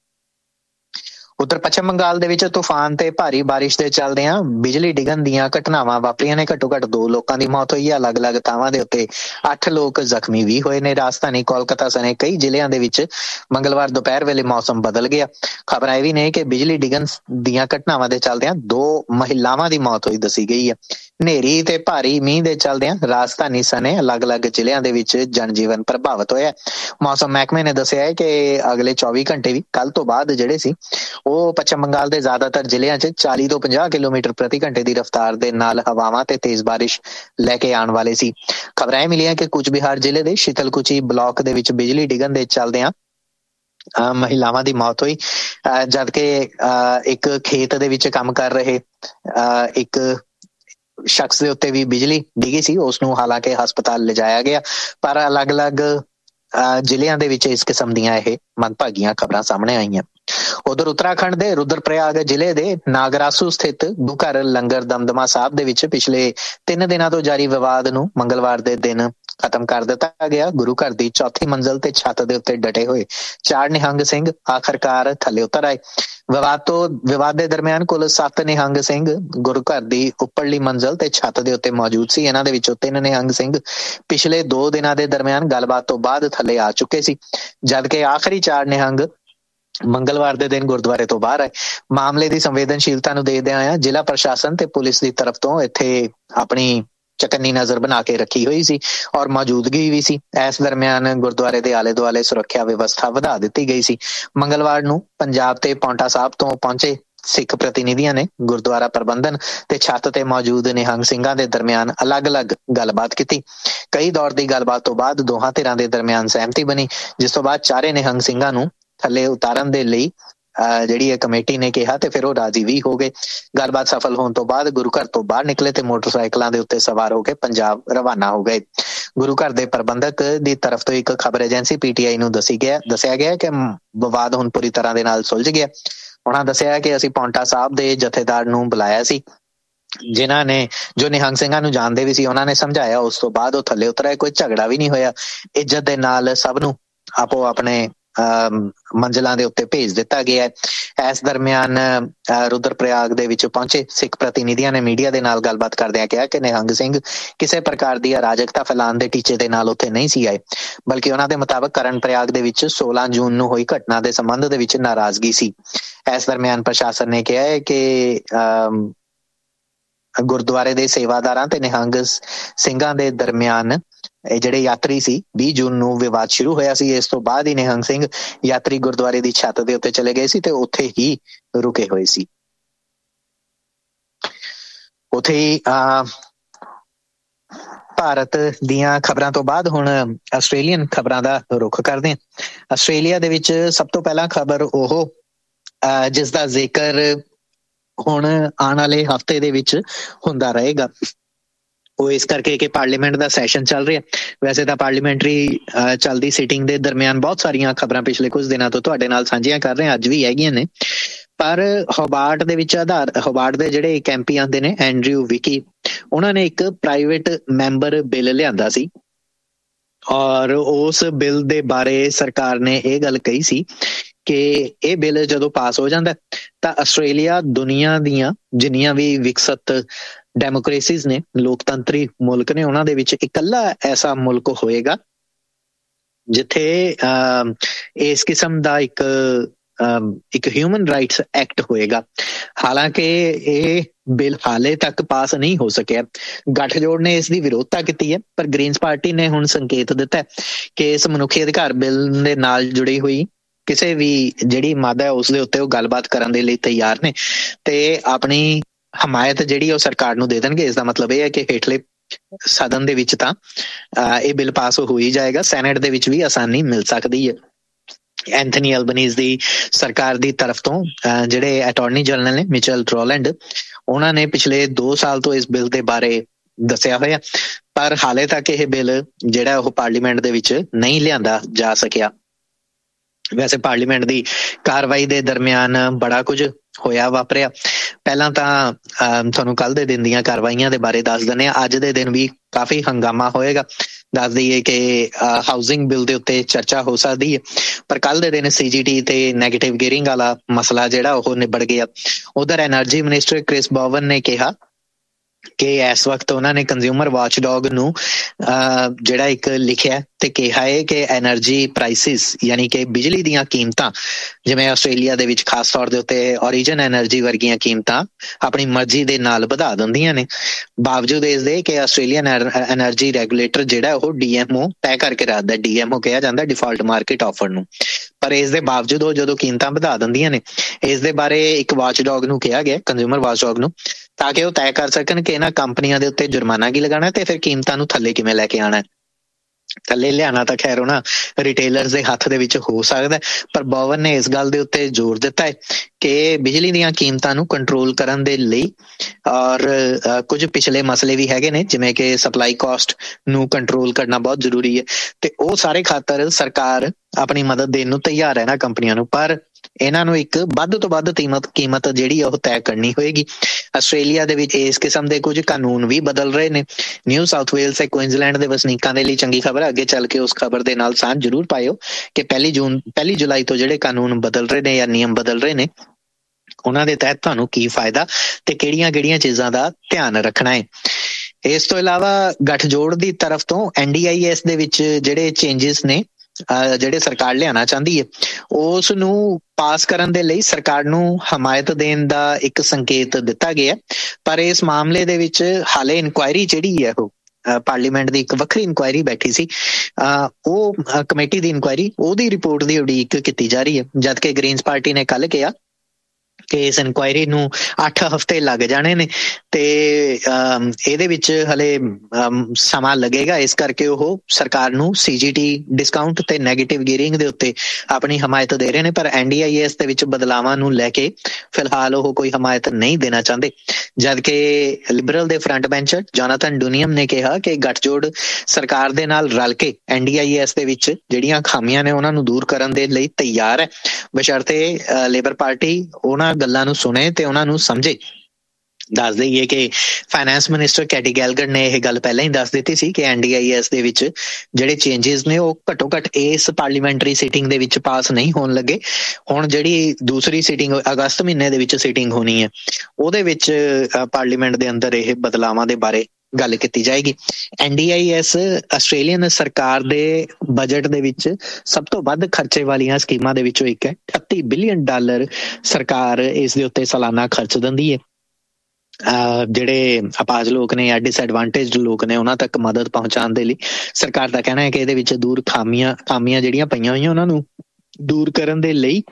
ਉੱਤਰ ਪੱਛਮ ਬੰਗਾਲ ਦੇ ਵਿੱਚ ਤੂਫਾਨ ਤੇ ਭਾਰੀ ਬਾਰਿਸ਼ ਦੇ ਚੱਲਦਿਆਂ ਬਿਜਲੀ ਡਿੱਗਣ ਦੀਆਂ ਘਟਨਾਵਾਂ ਵਾਪਰੀਆਂ ਨੇ। ਘੱਟੋ ਘੱਟ 2 ਲੋਕਾਂ ਦੀ ਮੌਤ ਹੋਈ ਹੈ। ਅਲੱਗ-ਅਲੱਗ ਥਾਵਾਂ ਦੇ ਉੱਤੇ 8 ਲੋਕ ਜ਼ਖਮੀ ਵੀ ਹੋਏ ਨੇ। ਰਾਜਧਾਨੀ ਕੋਲਕਾਤਾ ਸਣੇ ਕਈ ਜ਼ਿਲ੍ਹਿਆਂ ਦੇ ਵਿੱਚ ਮੰਗਲਵਾਰ ਦੁਪਹਿਰ ਵੇਲੇ ਮੌਸਮ ਬਦਲ ਗਿਆ। ਖਬਰਾਂ ਇਹ ਵੀ ਨੇ ਕਿ ਬਿਜਲੀ ਡਿੱਗਣ ਦੀਆਂ ਘਟਨਾਵਾਂ ਦੇ ਚੱਲਦਿਆਂ 2 ਮਹਿਲਾਵਾਂ ਦੀ ਮੌਤ ਹੋਈ ਦੱਸੀ ਗਈ ਹੈ। ਹਨੇਰੀ ਤੇ ਭਾਰੀ ਮੀਂਹ ਦੇ ਚੱਲਦਿਆਂ ਰਾਜਧਾਨੀ ਸਣੇ ਅਲੱਗ-ਅਲੱਗ ਜ਼ਿਲ੍ਹਿਆਂ ਦੇ ਵਿੱਚ ਜਨਜੀਵਨ ਪ੍ਰਭਾਵਿਤ ਹੋਇਆ। ਮੌਸਮ ਮਹਿਕਮੇ ਨੇ ਦੱਸਿਆ ਹੈ ਕਿ ਅਗਲੇ 24 ਘੰਟੇ ਵੀ ਕੱਲ ਤੋਂ ਬਾਅਦ ਜਿਹੜੇ ਸੀ ਉਹ ਪੱਛਮ ਬੰਗਾਲ ਦੇ ਜ਼ਿਆਦਾਤਰ ਜ਼ਿਲ੍ਹਿਆਂ 'ਚ 40 ਤੋਂ 50 ਕਿਲੋਮੀਟਰ ਪ੍ਰਤੀ ਘੰਟੇ ਦੀ ਰਫ਼ਤਾਰ ਦੇ ਨਾਲ ਹਵਾਵਾਂ ਤੇ ਤੇਜ਼ ਬਾਰਿਸ਼ ਲੈ ਕੇ ਆਉਣ ਵਾਲੇ ਸੀ। ਖਬਰਾਂ ਇਹ ਮਿਲੀਆਂ ਕਿ ਕੁਚ ਬਿਹਾਰ ਜ਼ਿਲ੍ਹੇ ਦੇ ਸ਼ੀਤਲਕੁਚੀ ਬਲਾਕ ਦੇ ਵਿੱਚ ਬਿਜਲੀ ਡਿੱਗਣ ਦੇ ਚੱਲਦਿਆਂ ਮਹਿਲਾਵਾਂ ਦੀ ਮੌਤ ਹੋਈ, ਜਦਕਿ ਇੱਕ ਖੇਤ ਦੇ ਵਿੱਚ ਕੰਮ ਕਰ ਰਹੇ ਇੱਕ ਸ਼ਖਸ ਦੇ ਉੱਤੇ ਵੀ ਬਿਜਲੀ ਡਿੱਗੀ ਸੀ। ਉਸ ਨੂੰ ਹਾਲਾਂਕਿ ਹਸਪਤਾਲ ਲਿਜਾਇਆ ਗਿਆ, ਪਰ ਅਲੱਗ-ਅਲੱਗ ਜ਼ਿਲ੍ਹਿਆਂ ਦੇ ਵਿੱਚ ਇਸ ਕਿਸਮ ਦੀਆਂ ਇਹ ਮੰਦਭਾਗੀਆਂ ਖਬਰਾਂ ਸਾਹਮਣੇ ਆਈਆਂ। ਉਧਰ ਉੱਤਰਾਖੰਡ ਦੇ ਰੁਦਰਪ੍ਰਯਾਗ ਜ਼ਿਲ੍ਹੇ ਦੇ ਨਾਗਰਾਸੂ ਸਥਿਤ ਗੁਰੂ ਘਰ ਲੰਗਰ ਦਮਦਮਾ ਸਾਹਿਬ ਦੇ ਵਿੱਚ ਪਿਛਲੇ 3 ਦਿਨਾਂ ਤੋਂ ਜਾਰੀ ਵਿਵਾਦ ਨੂੰ ਮੰਗਲਵਾਰ ਦੇ ਦਿਨ ਖਤਮ ਕਰ ਦਿੱਤਾ ਗਿਆ। ਗੁਰੂ ਘਰ ਦੀ 4ਥੀ ਮੰਜ਼ਲ ਤੇ ਛੱਤ ਦੇ ਉੱਤੇ ਡਟੇ ਹੋਏ 4 ਨਿਹੰਗ ਸਿੰਘ ਆਖਰਕਾਰ ਥੱਲੇ ਉਤਰ ਆਏ। ਵਿਵਾਦ ਦੇ ਦਰਮਿਆਨ ਕੁੱਲ 7 ਨਿਹੰਗ ਸਿੰਘ ਗੁਰੂ ਘਰ ਦੀ ਉੱਪਰਲੀ ਮੰਜ਼ਲ ਤੇ ਛੱਤ ਦੇ ਉੱਤੇ ਮੌਜੂਦ ਸੀ। ਇਹਨਾਂ ਦੇ ਵਿੱਚੋਂ 3 ਨਿਹੰਗ ਸਿੰਘ ਪਿਛਲੇ 2 ਦਿਨਾਂ ਦੇ ਦਰਮਿਆਨ ਗੱਲਬਾਤ ਤੋਂ ਬਾਅਦ ਥੱਲੇ ਆ ਚੁੱਕੇ ਸੀ, ਜਦਕਿ ਆਖਰੀ 4 ਨਿਹੰਗ ਮੰਗਲਵਾਰ ਦੇ ਦਿਨ ਗੁਰਦੁਆਰੇ ਤੋਂ ਬਾਹਰ ਆਏ। ਮਾਮਲੇ ਦੀ ਸੰਵੇਦਨਸ਼ੀਲਤਾ ਨੂੰ ਦੇਖਦਿਆਂ ਹੋਇਆਂ ਜ਼ਿਲ੍ਹਾ ਪ੍ਰਸ਼ਾਸਨ ਤੇ ਪੁਲਿਸ ਦੀ ਤਰਫ ਤੋਂ ਇੱਥੇ ਆਪਣੀ ਚਕੰਨੀ ਨਜ਼ਰ ਬਣਾ ਕੇ ਰੱਖੀ ਹੋਈ ਸੀ ਔਰ ਮੌਜੂਦਗੀ ਵੀ ਸੀ। ਇਸ ਦਰਮਿਆਨ ਗੁਰਦੁਆਰੇ ਦੇ ਆਲੇ ਦੁਆਲੇ ਸੁਰੱਖਿਆ ਵਿਵਸਥਾ ਵਧਾ ਦਿੱਤੀ ਗਈ ਸੀ। ਮੰਗਲਵਾਰ ਨੂੰ ਪੰਜਾਬ ਤੇ ਪੌਂਟਾ ਸਾਹਿਬ ਤੋਂ ਪਹੁੰਚੇ ਸਿੱਖ ਪ੍ਰਤੀਨਿਧੀਆਂ ਨੇ ਗੁਰਦੁਆਰਾ ਪ੍ਰਬੰਧਨ ਤੇ ਛੱਤ ਤੇ ਮੌਜੂਦ ਨਿਹੰਗ ਸਿੰਘਾਂ ਦੇ ਦਰਮਿਆਨ ਅਲੱਗ-ਅਲੱਗ ਗੱਲਬਾਤ ਕੀਤੀ। ਕਈ ਦੌਰ ਦੀ ਗੱਲਬਾਤ ਤੋਂ ਬਾਅਦ ਦੋਹਾਂ ਧਿਰਾਂ ਦੇ ਦਰਮਿਆਨ ਸਹਿਮਤੀ ਬਣੀ, ਜਿਸ ਤੋਂ ਬਾਅਦ ਚਾਰੇ ਨਿਹੰਗ ਸਿੰਘਾਂ ਨੂੰ ਥੱਲੇ ਉਤਾਰਨ ਦੇ ਲਈ ਜਿਹੜੀ ਇਹ ਕਮੇਟੀ ਨੇ ਕਿਹਾ ਤੇ ਫਿਰ ਉਹ ਰਾਜ਼ੀ ਵੀ ਹੋ ਗਏ। ਗੱਲਬਾਤ ਸਫਲ ਹੋਣ ਤੋਂ ਬਾਅਦ ਗੁਰੂ ਘਰ ਤੋਂ ਬਾਹਰ ਨਿਕਲੇ ਤੇ ਮੋਟਰਸਾਈਕਲਾਂ ਦੇ ਉੱਤੇ ਸਵਾਰ ਹੋ ਕੇ ਪੰਜਾਬ ਰਵਾਨਾ ਹੋ ਗਏ। ਗੁਰੂ ਘਰ ਦੇ ਪ੍ਰਬੰਧਕ ਦੀ ਤਰਫ ਤੋਂ ਇੱਕ ਖਬਰ ਏਜੰਸੀ PTI ਨੂੰ ਦੱਸਿਆ ਗਿਆ ਕਿ ਵਿਵਾਦ ਹੁਣ ਪੂਰੀ ਤਰ੍ਹਾਂ ਦੇ ਨਾਲ ਸੁਲਝ ਗਿਆ। ਉਹਨਾਂ ਦੱਸਿਆ ਕਿ ਅਸੀਂ ਪੌਂਟਾ ਸਾਹਿਬ ਦੇ ਜਥੇਦਾਰ ਨੂੰ ਬੁਲਾਇਆ ਸੀ, ਜਿਨ੍ਹਾਂ ਨੇ ਜੋ ਨਿਹੰਗ ਸਿੰਘਾਂ ਨੂੰ ਜਾਣਦੇ ਵੀ ਸੀ, ਉਹਨਾਂ ਨੇ ਸਮਝਾਇਆ। ਉਸ ਤੋਂ ਬਾਅਦ ਉਹ ਥੱਲੇ ਉਤਰਿਆ, ਕੋਈ ਝਗੜਾ ਵੀ ਨਹੀਂ ਹੋਇਆ। ਇੱਜ਼ਤ ਦੇ ਨਾਲ ਸਭ ਨੂੰ ਆਪੋ ਆਪਣੇ ਮੰਜ਼ਿਲਾਂ ਦੇ ਉੱਤੇ ਭੇਜ ਦਿੱਤਾ ਗਿਆ। ਇਸ ਦਰਮਿਆਨ ਰੁਦਰਪ੍ਰਯਾਗ ਦੇ ਵਿੱਚ ਪਹੁੰਚੇ ਸਿੱਖ ਪ੍ਰਤੀਨਿਧੀਆਂ ਨੇ ਮੀਡੀਆ ਦੇ ਨਾਲ ਗੱਲਬਾਤ ਕਰਦਿਆਂ ਕਿਹਾ ਕਿ ਨਿਹੰਗ ਸਿੰਘ ਕਿਸੇ ਪ੍ਰਕਾਰ ਦੀ ਅਰਾਜਕਤਾ ਫੈਲਾਉਣ ਦੇ ਟੀਚੇ ਦੇ ਨਾਲ ਉੱਥੇ ਨਹੀਂ ਸੀ ਆਏ, ਬਲਕਿ ਉਹਨਾਂ ਦੇ ਮੁਤਾਬਕ ਕਰਨ ਪ੍ਰਯਾਗ ਦੇ ਵਿੱਚ 16 ਜੂਨ ਨੂੰ ਹੋਈ ਘਟਨਾ ਦੇ ਸੰਬੰਧ ਦੇ ਵਿੱਚ ਨਾਰਾਜ਼ਗੀ ਸੀ। ਇਸ ਦਰਮਿਆਨ ਪ੍ਰਸ਼ਾਸਨ ਨੇ ਕਿਹਾ ਹੈ ਕਿ ਗੁਰਦੁਆਰੇ ਦੇ ਸੇਵਾਦਾਰਾਂ ਤੇ ਨਿਹੰਗ ਸਿੰਘਾਂ ਦੇ ਦਰਮਿਆਨ ਇਹ ਜਿਹੜੇ ਯਾਤਰੀ ਸੀ 20 ਜੂਨ ਨੂੰ ਵਿਵਾਦ ਸ਼ੁਰੂ ਹੋਇਆ ਸੀ। ਇਸ ਤੋਂ ਬਾਅਦ ਹੀ ਨਿਹੰਗ ਸਿੰਘ ਯਾਤਰੀ ਗੁਰਦੁਆਰੇ ਦੀ ਛੱਤ ਦੇ ਉੱਤੇ ਚਲੇ ਗਏ ਸੀ ਤੇ ਉੱਥੇ ਹੀ ਰੁਕੇ ਹੋਏ ਸੀ। ਉੱਥੇ ਹੀ ਭਾਰਤ ਦੀਆਂ ਖਬਰਾਂ ਤੋਂ ਬਾਅਦ ਹੁਣ ਆਸਟ੍ਰੇਲੀਅਨ ਖਬਰਾਂ ਦਾ ਰੁਖ ਕਰਦੇ ਹਾਂ। ਆਸਟ੍ਰੇਲੀਆ ਦੇ ਵਿੱਚ ਸਭ ਤੋਂ ਪਹਿਲਾਂ ਖਬਰ ਉਹ ਜਿਸ ਦਾ ਜ਼ਿਕਰ ਹੁਣ ਆਉਣ ਵਾਲੇ ਹਫ਼ਤੇ ਦੇ ਵਿੱਚ ਹੁੰਦਾ ਰਹੇਗਾ, ਉਹ ਇਸ ਕਰਕੇ ਕਿ ਪਾਰਲੀਮੈਂਟ ਦਾ ਸੈਸ਼ਨ ਚੱਲ ਰਿਹਾ। ਵੈਸੇ ਤਾਂ ਪਾਰਲੀਮੈਂਟਰੀ ਚੱਲਦੀ ਸਿਟਿੰਗ ਦੇ ਦਰਮਿਆਨ ਬਹੁਤ ਸਾਰੀਆਂ ਖਬਰਾਂ ਪਿਛਲੇ ਕੁਝ ਦਿਨਾਂ ਤੋਂ ਤੁਹਾਡੇ ਨਾਲ ਸਾਂਝੀਆਂ ਕਰ ਰਹੇ ਹਾਂ, ਅੱਜ ਵੀ ਹੈਗੀਆਂ ਨੇ। ਪਰ ਹੋਬਾਰਟ ਦੇ ਵਿੱਚ ਹੋਬਾਰਟ ਦੇ ਜਿਹੜੇ ਇੱਕ MP ਆਉਂਦੇ ਨੇ ਐਂਡਰਿਊ ਵਿਕੀ, ਉਹਨਾਂ ਨੇ ਇੱਕ ਪ੍ਰਾਈਵੇਟ ਮੈਂਬਰ ਬਿੱਲ ਲਿਆਂਦਾ ਸੀ ਔਰ ਉਸ ਬਿੱਲ ਦੇ ਬਾਰੇ ਸਰਕਾਰ ਨੇ ਇਹ ਗੱਲ ਕਹੀ ਸੀ ਕਿ ਇਹ ਬਿੱਲ ਜਦੋਂ ਪਾਸ ਹੋ ਜਾਂਦਾ ਤਾਂ ਆਸਟ੍ਰੇਲੀਆ ਦੁਨੀਆ ਦੀਆਂ ਜਿੰਨੀਆਂ ਵੀ ਵਿਕਸਿਤ ਡੈਮੋਕ੍ਰੇਸੀਜ਼ ਨੇ, ਲੋਕਤੰਤਰੀ ਮੁਲਕ ਨੇ, ਉਹਨਾਂ ਦੇ ਵਿੱਚ ਇਕੱਲਾ ਐਸਾ ਮੁਲਕ ਹੋਏਗਾ ਜਿੱਥੇ ਇਸ ਕਿਸਮ ਦਾ ਇੱਕ ਹਿਊਮਨ ਰਾਈਟਸ ਐਕਟ ਹੋਏਗਾ। ਹਾਲਾਂਕਿ ਇਹ ਬਿੱਲ ਹਾਲੇ ਤੱਕ ਪਾਸ ਨਹੀਂ ਹੋ ਸਕਿਆ। ਗੱਠਜੋੜ ਨੇ ਇਸ ਦੀ ਵਿਰੋਧਤਾ ਕੀਤੀ ਹੈ, ਪਰ ਗ੍ਰੀਨਸ ਪਾਰਟੀ ਨੇ ਹੁਣ ਸੰਕੇਤ ਦਿੱਤਾ ਕਿ ਇਸ ਮਨੁੱਖੀ ਅਧਿਕਾਰ ਬਿੱਲ ਦੇ ਨਾਲ ਜੁੜੀ ਹੋਈ ਕਿਸੇ ਵੀ ਜਿਹੜੀ ਮਾਦਾ ਹੈ ਉਸ ਦੇ ਉੱਤੇ ਉਹ ਗੱਲਬਾਤ ਕਰਨ ਦੇ ਲਈ ਤਿਆਰ ਨੇ ਤੇ ਆਪਣੀ ਹਮਾਇਤ ਜਿਹੜੀ ਉਹ ਸਰਕਾਰ ਨੂੰ ਦੇ ਦੇਣਗੇ। ਇਸ ਦਾ ਮਤਲਬ ਇਹ ਹੈ ਕਿ ਹੇਠਲੇ ਸਦਨ ਦੇ ਵਿੱਚ ਤਾਂ ਇਹ ਬਿੱਲ ਪਾਸ ਹੋ ਹੀ ਜਾਏਗਾ, ਸੈਨੇਟ ਦੇ ਵਿੱਚ ਵੀ ਆਸਾਨੀ ਮਿਲ ਸਕਦੀ ਹੈ। ਐਂਥਨੀ ਅਲਬਨੀਜ਼ ਦੀ ਸਰਕਾਰ ਦੀ ਤਰਫ ਤੋਂ ਜਿਹੜੇ ਅਟਾਰਨੀ ਜਨਰਲ ਨੇ ਮਿਚਲ ਰੋਲੈਂਡ, ਉਹਨਾਂ ਨੇ ਪਿਛਲੇ 2 ਸਾਲ ਤੋਂ ਇਸ ਬਿੱਲ ਦੇ ਬਾਰੇ ਦੱਸਿਆ ਹੋਇਆ, ਪਰ ਹਾਲੇ ਤੱਕ ਇਹ ਬਿੱਲ ਜਿਹੜਾ ਉਹ ਪਾਰਲੀਮੈਂਟ ਦੇ ਵਿੱਚ ਨਹੀਂ ਲਿਆਂਦਾ ਜਾ ਸਕਿਆ। ਵੈਸੇ ਪਾਰਲੀਮੈਂਟ ਦੀ ਕਾਰਵਾਈ ਦੇ ਦਰਮਿਆਨ ਬੜਾ ਕੁਝ ਹੋਇਆ ਵਾਪਰਿਆ। ਪਹਿਲਾਂ ਤਾਂ ਤੁਹਾਨੂੰ ਕੱਲ ਦੇ ਦਿਨ ਦੀਆਂ ਕਾਰਵਾਈਆਂ ਦੇ ਬਾਰੇ ਦੱਸ ਦਿੰਦੇ ਹਾਂ। ਅੱਜ ਦੇ ਦਿਨ ਵੀ ਕਾਫੀ ਹੰਗਾਮਾ ਹੋਏਗਾ। ਦੱਸ ਦਈਏ ਕਿ ਹਾਊਸਿੰਗ ਬਿੱਲ ਦੇ ਉੱਤੇ ਚਰਚਾ ਹੋ ਸਕਦੀ ਹੈ, ਪਰ ਕੱਲ ਦੇ ਦਿਨ CGT ਤੇ ਨੈਗੇਟਿਵ ਗੀਅਰਿੰਗ ਵਾਲਾ ਮਸਲਾ ਜਿਹੜਾ ਉਹ ਨਿਬੜ ਗਿਆ। ਉਧਰ ਐਨਰਜੀ ਮਿਨਿਸਟਰ ਕ੍ਰਿਸ ਬੋਵਨ ਨੇ ਕਿਹਾ ਕਿ ਇਸ ਵਕਤ ਉਹਨਾਂ ਨੇ ਕੰਜ਼ਿਊਮਰ ਵਾਚਡੌਗ ਨੂੰ ਜਿਹੜਾ ਇੱਕ ਲਿਖਿਆ ਤੇ ਕਿਹਾ ਹੈ ਕਿ ਐਨਰਜੀ ਪ੍ਰਾਈਸਿਸ ਯਾਨੀ ਕਿ ਬਿਜਲੀ ਦੀਆਂ ਕੀਮਤਾਂ, ਜਿਵੇਂ ਆਸਟ੍ਰੇਲੀਆ ਦੇ ਵਿੱਚ ਖਾਸ ਤੌਰ ਦੇ ਉੱਤੇ ਔਰੀਜਨ ਐਨਰਜੀ ਵਰਗੀਆਂ ਕੀਮਤਾਂ ਆਪਣੀ ਮਰਜ਼ੀ ਦੇ ਨਾਲ ਵਧਾ ਦਿੰਦੀਆਂ ਨੇ। ਬਾਵਜੂਦ ਇਸ ਦੇ ਕਿ ਆਸਟ੍ਰੇਲੀਅਨ ਐਨਰਜੀ ਰੈਗੂਲੇਟਰ ਜਿਹੜਾ ਉਹ DMO ਤੈਅ ਕਰਕੇ ਰੱਖਦਾ। DMO ਕਿਹਾ ਜਾਂਦਾ ਡਿਫਾਲਟ ਮਾਰਕੀਟ ਆਫਰ ਨੂੰ, ਪਰ ਇਸ ਦੇ ਬਾਵਜੂਦ ਉਹ ਜਦੋਂ ਕੀਮਤਾਂ ਵਧਾ ਦਿੰਦੀਆਂ ਨੇ, ਇਸ ਦੇ ਬਾਰੇ ਇੱਕ ਵਾਚਡੌਗ ਨੂੰ ਕਿਹਾ ਗਿਆ, ਕੰਜ਼ਿਊਮਰ ਵਾਚਡੌਗ ਨੂੰ, ਤਾਂ ਕਿ ਉਹ ਤੈਅ ਕਰ ਸਕਣ ਕਿ ਇਹਨਾਂ ਕੰਪਨੀਆਂ ਦੇ ਉੱਤੇ ਜੁਰਮਾਨਾ ਕੀ ਲਗਾਉਣਾ ਤੇ ਫਿਰ ਕੀਮਤਾਂ ਨੂੰ ਥੱਲੇ ਕਿਵੇਂ ਲੈ ਕੇ ਆਉਣਾ। ਥੱਲੇ ਲਿਆਣਾ ਤਾਂ ਖੈਰ ਉਹਨਾਂ ਰਿਟੇਲਰਸ ਦੇ ਹੱਥ ਦੇ ਵਿੱਚ ਹੋ ਸਕਦਾ, ਪਰ ਬੋਵਨ ਨੇ ਇਸ ਗੱਲ ਦੇ ਉੱਤੇ ਜ਼ੋਰ ਦਿੱਤਾ ਹੈ ਕਿ ਬਿਜਲੀ ਦੀਆਂ ਕੀਮਤਾਂ ਨੂੰ ਕੰਟਰੋਲ ਕਰਨ ਦੇ ਲਈ ਔਰ ਕੁਝ ਪਿਛਲੇ ਮਸਲੇ ਵੀ ਹੈਗੇ ਨੇ, ਜਿਵੇਂ ਕਿ ਸਪਲਾਈ ਕਾਸਟ ਨੂੰ ਕੰਟਰੋਲ ਕਰਨਾ ਬਹੁਤ ਜ਼ਰੂਰੀ ਹੈ ਤੇ ਉਹ ਸਾਰੇ ਖਾਤਰ ਸਰਕਾਰ ਆਪਣੀ ਮਦਦ ਦੇਣ ਨੂੰ ਤਿਆਰ ਹੈ ਨਾ ਕੰਪਨੀਆਂ ਨੂੰ, ਪਰ ਇਹਨਾਂ ਨੂੰ ਇੱਕ ਵੱਧ ਤੋਂ ਵੱਧ ਕੀਮਤ ਜਿਹੜੀ ਉਹ ਤੈਅ ਕਰਨੀ ਹੋਏਗੀ। ਆਸਟ੍ਰੇਲੀਆ ਦੇ ਵਿੱਚ ਇਸ ਕਿਸਮ ਦੇ ਕੁਝ ਕਾਨੂੰਨ ਵੀ ਬਦਲ ਰਹੇ ਨੇ। ਨਿਊ ਸਾਊਥ ਵੇਲਸ ਤੇ ਕੁਇਨਜ਼ਲੈਂਡ ਦੇ ਵਸਨੀਕਾਂ ਦੇ ਲਈ ਚੰਗੀ ਖਬਰ ਹੈ। ਅੱਗੇ ਚੱਲ ਕੇ ਉਸ ਖਬਰ ਦੇ ਨਾਲ ਸਾਂਝ ਜ਼ਰੂਰ ਪਾਇਓ ਕਿ 1 ਜੁਲਾਈ ਤੋਂ ਜਿਹੜੇ ਕਾਨੂੰਨ ਬਦਲ ਰਹੇ ਨੇ ਜਾਂ ਨਿਯਮ ਬਦਲ ਰਹੇ ਨੇ, ਉਹਨਾਂ ਦੇ ਤਹਿਤ ਤੁਹਾਨੂੰ ਕੀ ਫਾਇਦਾ ਤੇ ਕਿਹੜੀਆਂ ਚੀਜ਼ਾਂ ਦਾ ਧਿਆਨ ਰੱਖਣਾ ਹੈ। ਇਸ ਤੋਂ ਇਲਾਵਾ ਗੱਠਜੋੜ ਦੀ ਤਰਫ ਤੋਂ NDIS ਦੇ ਵਿੱਚ ਜਿਹੜੇ ਚੇਂਜਸ ਨੇ ਜਿਹੜੇ ਸਰਕਾਰ ਲਿਆਉਣਾ ਚਾਹੁੰਦੀ ਹੈ, ਉਸ ਨੂੰ ਪਾਸ ਕਰਨ ਦੇ ਲਈ ਸਰਕਾਰ ਨੂੰ ਹਮਾਇਤ ਦੇਣ ਦਾ ਇੱਕ ਸੰਕੇਤ ਦਿੱਤਾ ਗਿਆ, ਪਰ ਇਸ ਮਾਮਲੇ ਦੇ ਵਿੱਚ ਹਾਲੇ ਇਨਕੁਆਇਰੀ ਜਿਹੜੀ ਹੈ ਉਹ ਪਾਰਲੀਮੈਂਟ ਦੀ ਇੱਕ ਵੱਖਰੀ ਇਨਕੁਆਇਰੀ ਬੈਠੀ ਸੀ, ਉਹ ਕਮੇਟੀ ਦੀ ਇਨਕੁਆਇਰੀ, ਉਹਦੀ ਰਿਪੋਰਟ ਦੀ ਉਡੀਕ ਕੀਤੀ ਜਾ ਰਹੀ ਹੈ। ਜਦਕਿ ਗ੍ਰੀਨਸ ਪਾਰਟੀ ਨੇ ਕੱਲ ਕਿਹਾ ਕਿ ਇਸ ਇਨਕੁਆਇਰੀ ਨੂੰ 8 ਹਫ਼ਤੇ ਲੱਗ ਜਾਣੇ ਨੇ ਤੇ ਇਹਦੇ ਵਿੱਚ ਹਲੇ ਸਮਾਂ ਲੱਗੇਗਾ। ਇਸ ਕਰਕੇ ਉਹ ਸਰਕਾਰ ਨੂੰ CGT ਡਿਸਕਾਊਂਟ ਤੇ ਨੈਗੇਟਿਵ ਗੀਅਰਿੰਗ ਦੇ ਉੱਤੇ ਆਪਣੀ ਹਮਾਇਤ ਦੇ ਰਹੇ ਨੇ, ਪਰ NDIS ਦੇ ਵਿੱਚ ਬਦਲਾਵਾਂ ਨੂੰ ਲੈ ਕੇ ਫਿਲਹਾਲ ਉਹ ਕੋਈ ਹਮਾਇਤ ਨਹੀਂ ਦੇਣਾ ਚਾਹੁੰਦੇ। ਜਦਕਿ ਲਿਬਰਲ ਦੇ ਫਰੰਟ ਬੈਂਚਰ ਜੋਨਾਥਨ ਡੂਨੀਅਮ ਨੇ ਕਿਹਾ ਕਿ ਗੱਠਜੋੜ ਸਰਕਾਰ ਦੇ ਨਾਲ ਰਲ ਕੇ NDIS ਦੇ ਵਿੱਚ ਜਿਹੜੀਆਂ ਖਾਮੀਆਂ ਨੇ ਉਹਨਾਂ ਨੂੰ ਦੂਰ ਕਰਨ ਦੇ ਲਈ ਤਿਆਰ ਹੈ, ਬਸ਼ਰਤੇ ਲੇਬਰ ਪਾਰਟੀ ਉਹਨਾਂ ਗੱਲਾਂ ਨੂੰ ਸੁਣੇ ਤੇ ਉਹਨਾਂ ਨੂੰ ਸਮਝੇ। ਦੱਸ ਦੇਈਏ ਕਿ ਫਾਈਨੈਂਸ ਮਿਨਿਸਟਰ ਕੈਟੀ ਗੈਲਗਰ ਨੇ ਇਹ ਗੱਲ ਪਹਿਲਾਂ ਹੀ ਦੱਸ ਦਿੱਤੀ ਸੀ ਕਿ NDIS ਦੇ ਵਿੱਚ ਜਿਹੜੇ ਚੇਂਜਸ ਨੇ ਉਹ ਘੱਟੋ ਘੱਟ ਇਸ ਪਾਰਲੀਮੈਂਟਰੀ ਸੀਟਿੰਗ ਦੇ ਵਿੱਚ ਪਾਸ ਨਹੀਂ ਹੋਣ ਲੱਗੇ। ਹੁਣ ਜਿਹੜੀ ਦੂਸਰੀ ਸੀਟਿੰਗ ਅਗਸਤ ਮਹੀਨੇ ਦੇ ਵਿੱਚ ਸੀਟਿੰਗ ਹੋਣੀ ਹੈ ਉਹਦੇ ਵਿੱਚ ਪਾਰਲੀਮੈਂਟ ਦੇ ਅੰਦਰ ਇਹ ਬਦਲਾਵਾਂ ਦੇ ਬਾਰੇ ਗੱਲ ਕੀਤੀ ਜਾਏਗੀ। NDIS ਆਸਟ੍ਰੇਲੀਅਨ ਸਰਕਾਰ ਦੇ ਬਜਟ ਦੇ ਵਿੱਚ ਸਭ ਤੋਂ ਵੱਧ ਖਰਚੇ ਵਾਲੀਆਂ ਸਕੀਮਾਂ ਦੇ ਵਿੱਚੋਂ ਇੱਕ ਹੈ। $38 ਬਿਲੀਅਨ ਸਰਕਾਰ ਇਸ ਦੇ ਉੱਤੇ ਸਾਲਾਨਾ ਖਰਚ ਦਿੰਦੀ ਹੈ। ਜਿਹੜੇ ਅਪਾਹਜ ਲੋਕ ਨੇ ਜਾਂ ਡਿਸਐਡਵਾਂਟੇਜਡ ਲੋਕ ਨੇ ਉਹਨਾਂ ਤੱਕ ਮਦਦ ਪਹੁੰਚਾਉਣ ਦੇ ਲਈ ਸਰਕਾਰ ਦਾ ਕਹਿਣਾ ਹੈ ਕਿ ਇਹਦੇ ਵਿੱਚ ਖਾਮੀਆਂ ਜਿਹੜੀਆਂ ਪਈਆਂ ਹੋਈਆਂ ਉਹਨਾਂ ਨੂੰ ਦੂਰ ਕਰਨ ਦੇ ਲਈ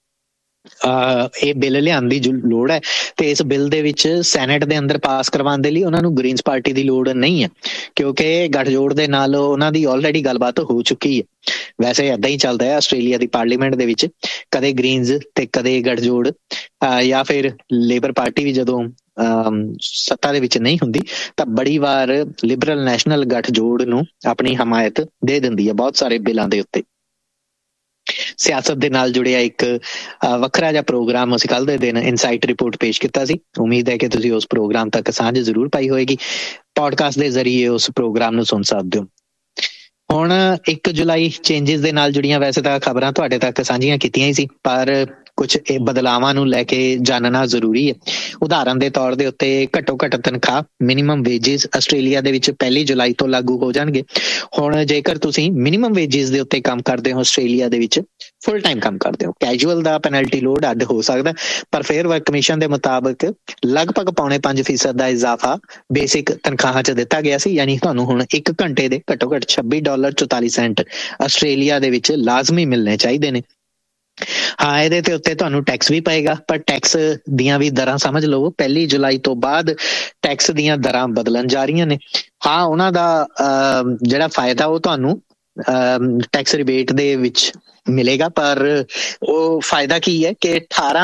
ਇਹ ਬਿੱਲ ਲਿਆਉਣ ਦੀ ਲੋੜ ਹੈ। ਤੇ ਇਸ ਬਿੱਲ ਦੇ ਵਿੱਚ ਸੈਨੇਟ ਦੇ ਅੰਦਰ ਪਾਸ ਕਰਵਾਉਣ ਦੇ ਲਈ ਉਹਨਾਂ ਨੂੰ ਗ੍ਰੀਨਸ ਪਾਰਟੀ ਦੀ ਲੋੜ ਨਹੀਂ ਹੈ, ਕਿਉਂਕਿ ਗੱਠਜੋੜ ਦੇ ਨਾਲ ਉਹਨਾਂ ਦੀ ਆਲਰੇਡੀ ਗੱਲਬਾਤ ਹੋ ਚੁੱਕੀ ਹੈ। ਵੈਸੇ ਏਦਾਂ ਹੀ ਚੱਲਦਾ ਹੈ ਆਸਟ੍ਰੇਲੀਆ ਦੀ ਪਾਰਲੀਮੈਂਟ ਦੇ ਵਿੱਚ, ਕਦੇ ਗ੍ਰੀਨਸ ਤੇ ਕਦੇ ਗੱਠਜੋੜ ਜਾਂ ਫਿਰ ਲੇਬਰ ਪਾਰਟੀ ਵੀ ਜਦੋਂ ਸੱਤਾ ਦੇ ਵਿੱਚ ਨਹੀਂ ਹੁੰਦੀ ਤਾਂ ਬੜੀ ਵਾਰ ਲਿਬਰਲ ਨੈਸ਼ਨਲ ਗੱਠਜੋੜ ਨੂੰ ਆਪਣੀ ਹਮਾਇਤ ਦੇ ਦਿੰਦੀ ਹੈ ਬਹੁਤ ਸਾਰੇ ਬਿੱਲਾਂ ਦੇ ਉੱਤੇ। ਸਿਆਸਤ ਦੇ ਨਾਲ ਜੁੜਿਆ ਇੱਕ ਵੱਖਰਾ ਜਿਹਾ ਪ੍ਰੋਗਰਾਮ ਅਸੀਂ ਕੱਲ੍ਹ ਦੇ ਦਿਨ ਇਨਸਾਈਟ ਰਿਪੋਰਟ ਪੇਸ਼ ਕੀਤਾ ਸੀ। ਉਮੀਦ ਹੈ ਕਿ ਤੁਸੀਂ ਉਸ ਪ੍ਰੋਗਰਾਮ ਤੱਕ ਸਾਂਝ ਜ਼ਰੂਰ ਪਾਈ ਹੋਏਗੀ। ਪੋਡਕਾਸਟ ਦੇ ਜ਼ਰੀਏ ਉਸ ਪ੍ਰੋਗਰਾਮ ਨੂੰ ਸੁਣ ਸਕਦੇ ਹੋ। ਹੁਣ 1 ਜੁਲਾਈ ਚੇਂਜਸ ਦੇ ਨਾਲ ਜੁੜੀਆਂ ਵੈਸੇ ਤਾਂ ਖਬਰਾਂ ਤੁਹਾਡੇ ਤੱਕ ਸਾਂਝੀਆਂ ਕੀਤੀਆਂ ਹੀ ਸੀ, ਪਰ ਕੁਝ ਇਹ ਬਦਲਾਵਾਂ ਨੂੰ ਲੈ ਕੇ ਜਾਣਨਾ ਜ਼ਰੂਰੀ ਹੈ। ਉਦਾਹਰਨ ਦੇ ਤੌਰ ਦੇ ਉੱਤੇ ਘੱਟੋ ਘੱਟ ਤਨਖਾਹ ਮਿਨੀਮਮ ਵੇਜਿਸ ਆਸਟ੍ਰੇਲੀਆ ਦੇ ਵਿੱਚ 1 ਜੁਲਾਈ ਤੋਂ ਲਾਗੂ ਹੋ ਜਾਣਗੇ। ਹੁਣ ਜੇਕਰ ਤੁਸੀਂ ਮਿਨੀਮਮ ਵੇਜਿਸ ਦੇ ਉੱਤੇ ਕੰਮ ਕਰਦੇ ਹੋ ਆਸਟ੍ਰੇਲੀਆ ਦੇ ਵਿੱਚ, ਫੁੱਲ ਟਾਈਮ ਕੰਮ ਕਰਦੇ ਹੋ, ਕੈਜੂਅਲ ਦਾ ਪੈਨਲਟੀ ਲੋਡ ਅੱਡ ਹੋ ਸਕਦਾ, ਪਰ ਫੇਅਰ ਵਰਕ ਕਮਿਸ਼ਨ ਦੇ ਮੁਤਾਬਕ ਲਗਭਗ 0.5% ਦਾ ਇਜ਼ਾਫਾ ਬੇਸਿਕ ਤਨਖਾਹਾਂ 'ਚ ਦਿੱਤਾ ਗਿਆ ਸੀ। ਯਾਨੀ ਤੁਹਾਨੂੰ ਹੁਣ 1 ਘੰਟੇ ਦੇ ਘੱਟੋ ਘੱਟ $26.44 ਆਸਟ੍ਰੇਲੀਆ ਦੇ ਵਿੱਚ ਲਾਜ਼ਮੀ ਮਿਲਣੇ ਚਾਹੀਦੇ ਨੇ। ਹਾਂ, ਇਹਦੇ ਤੇ ਉੱਤੇ ਤੁਹਾਨੂੰ ਟੈਕਸ ਵੀ ਪਏਗਾ, ਪਰ ਟੈਕਸ ਦੀਆਂ ਵੀ ਦਰਾਂ ਸਮਝ ਲਵੋ। 1 ਜੁਲਾਈ ਤੋਂ ਬਾਅਦ ਟੈਕਸ ਦੀਆਂ ਦਰਾਂ ਬਦਲਣ ਜਾ ਰਹੀਆਂ ਨੇ। ਹਾਂ, ਉਹਨਾਂ ਦਾ ਜਿਹੜਾ ਫਾਇਦਾ ਉਹ ਤੁਹਾਨੂੰ ਟੈਕਸ ਰਿਬੇਟ ਦੇ ਵਿੱਚ ਮਿਲੇਗਾ, ਪਰ ਉਹ ਫਾਇਦਾ ਕੀ ਹੈ ਕਿ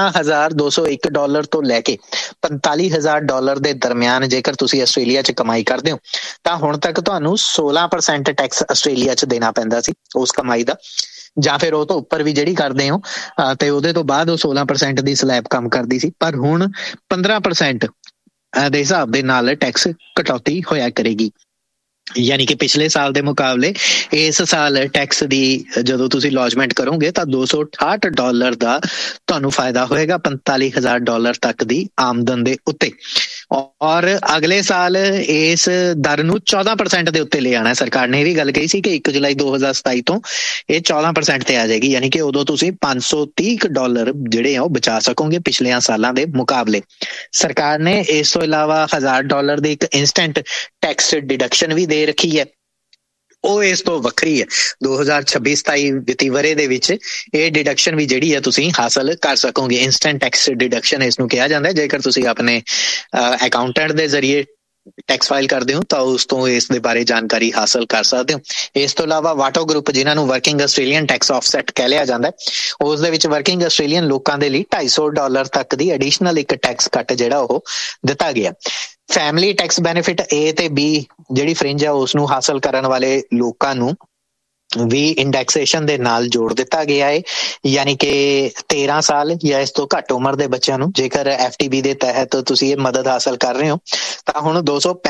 $18,201 ਤੋਂ ਲੈ ਕੇ $45,000 ਦੇ ਦਰਮਿਆਨ ਜੇਕਰ ਤੁਸੀਂ ਆਸਟ੍ਰੇਲੀਆ 'ਚ ਕਮਾਈ ਕਰਦੇ ਹੋ ਤਾਂ ਹੁਣ ਤੱਕ ਤੁਹਾਨੂੰ 16% ਟੈਕਸ ਆਸਟ੍ਰੇਲੀਆ 'ਚ ਦੇਣਾ ਪੈਂਦਾ ਸੀ ਉਸ ਕਮਾਈ ਦਾ, ਜਾਂ ਫਿਰ ਉਹ ਤੋਂ ਉੱਪਰ ਵੀ ਜਿਹੜੀ ਕਰਦੇ ਹੋ ਤੇ ਉਹਦੇ ਤੋਂ ਬਾਅਦ ਉਹ 16% ਦੀ ਸਲੈਬ ਕੰਮ ਕਰਦੀ ਸੀ, ਪਰ ਹੁਣ 15% ਦੇ ਹਿਸਾਬ ਦੇ ਨਾਲ ਟੈਕਸ ਕਟੌਤੀ ਹੋਇਆ ਕਰੇਗੀ। ਯਾਨੀ ਕਿ ਪਿਛਲੇ ਸਾਲ ਦੇ ਮੁਕਾਬਲੇ ਇਸ ਸਾਲ ਟੈਕਸ ਦੀ ਜਦੋਂ ਤੁਸੀਂ ਲੌਜਮੈਂਟ ਕਰੋਗੇ ਤਾਂ $268 ਦਾ ਤੁਹਾਨੂੰ ਫਾਇਦਾ ਹੋਏਗਾ $45,000 ਤੱਕ ਦੀ ਆਮਦਨ ਦੇ ਉੱਤੇ। ਔਰ ਅਗਲੇ ਸਾਲ ਇਸ ਦਰ ਨੂੰ 14% ਦੇ ਉੱਤੇ ਲੈ ਆਉਣਾ। ਸਰਕਾਰ ਨੇ ਇਹ ਵੀ ਗੱਲ ਕਹੀ ਸੀ ਕਿ 1 ਜੁਲਾਈ 2027 ਤੋਂ ਇਹ 14% ਤੇ ਆ ਜਾਏਗੀ, ਯਾਨੀ ਕਿ ਉਦੋਂ ਤੁਸੀਂ $530 ਜਿਹੜੇ ਆ ਉਹ ਬਚਾ ਸਕੋਗੇ ਪਿਛਲੇ ਸਾਲਾਂ ਦੇ ਮੁਕਾਬਲੇ। ਸਰਕਾਰ ਨੇ ਇਸ ਤੋਂ ਇਲਾਵਾ $1,000 ਦੀ ਇੱਕ ਇੰਸਟੈਂਟ ਟੈਕਸ ਡਿਡਕਸ਼ਨ ਵੀ ਦੇ ਰੱਖੀ ਹੈ, ਉਹ ਇਸ ਤੋਂ ਵੱਖਰੀ ਹੈ। 2026-27 ਵਿੱਤੀ ਵਰ੍ਹੇ ਦੇ ਵਿੱਚ ਇਹ ਡਿਡਕਸ਼ਨ ਵੀ ਜਿਹੜੀ ਹੈ ਤੁਸੀਂ ਹਾਸਲ ਕਰ ਸਕੋਗੇ। ਇੰਸਟੈਂਟ ਟੈਕਸ ਡਿਡਕਸ਼ਨ ਇਸ ਨੂੰ ਕਿਹਾ ਜਾਂਦਾ ਹੈ। ਜੇਕਰ ਤੁਸੀਂ ਆਪਣੇ ਅਕਾਊਂਟੈਂਟ ਦੇ ਜ਼ਰੀਏ ਟੈਕਸ ਫਾਈਲ ਕਰਦੇ ਹੋ ਤਾਂ ਉਸ ਤੋਂ ਇਸ ਦੇ ਬਾਰੇ ਜਾਣਕਾਰੀ ਹਾਸਲ ਕਰ ਸਕਦੇ ਹੋ। ਇਸ ਤੋਂ ਇਲਾਵਾ ਵਾਟੋ ਗਰੁੱਪ, ਜਿਨ੍ਹਾਂ ਨੂੰ ਵਰਕਿੰਗ ਆਸਟ੍ਰੇਲੀਅਨ ਟੈਕਸ ਆਫਸੈਟ ਕਹਿ ਲਿਆ ਜਾਂਦਾ, ਉਸ ਦੇ ਵਿੱਚ ਵਰਕਿੰਗ ਆਸਟ੍ਰੇਲੀਅਨ ਲੋਕਾਂ ਦੇ ਲਈ $250 ਤੱਕ ਦੀ ਐਡੀਸ਼ਨਲ ਇੱਕ ਟੈਕਸ ਕੱਟ ਜਿਹੜਾ ਉਹ ਦਿੱਤਾ ਗਿਆ। ਫੈਮਿਲੀ ਟੈਕਸ ਬੈਨੀਫਿਟ A ਤੇ B ਜਿਹੜੀ ਫਰਿੰਜ ਹੈ ਉਸ ਨੂੰ ਹਾਸਲ ਕਰਨ ਵਾਲੇ ਲੋਕਾਂ ਨੂੰ ਵੀ ਇੰਡੈਕਸੇਸ਼ਨ ਦੇ ਨਾਲ ਜੋੜ ਦਿੱਤਾ ਗਿਆ ਹੈ। ਯਾਨੀ ਕਿ 13 ਸਾਲ ਜਾਂ ਇਸ ਤੋਂ ਘੱਟ ਉਮਰ ਦੇ ਬੱਚਿਆਂ ਨੂੰ ਜੇਕਰ FTB ਦੇ ਤਹਿਤ ਤੁਸੀਂ ਇਹ ਮਦਦ ਹਾਸਲ ਕਰ ਰਹੇ ਹੋ ਤਾਂ ਹੁਣ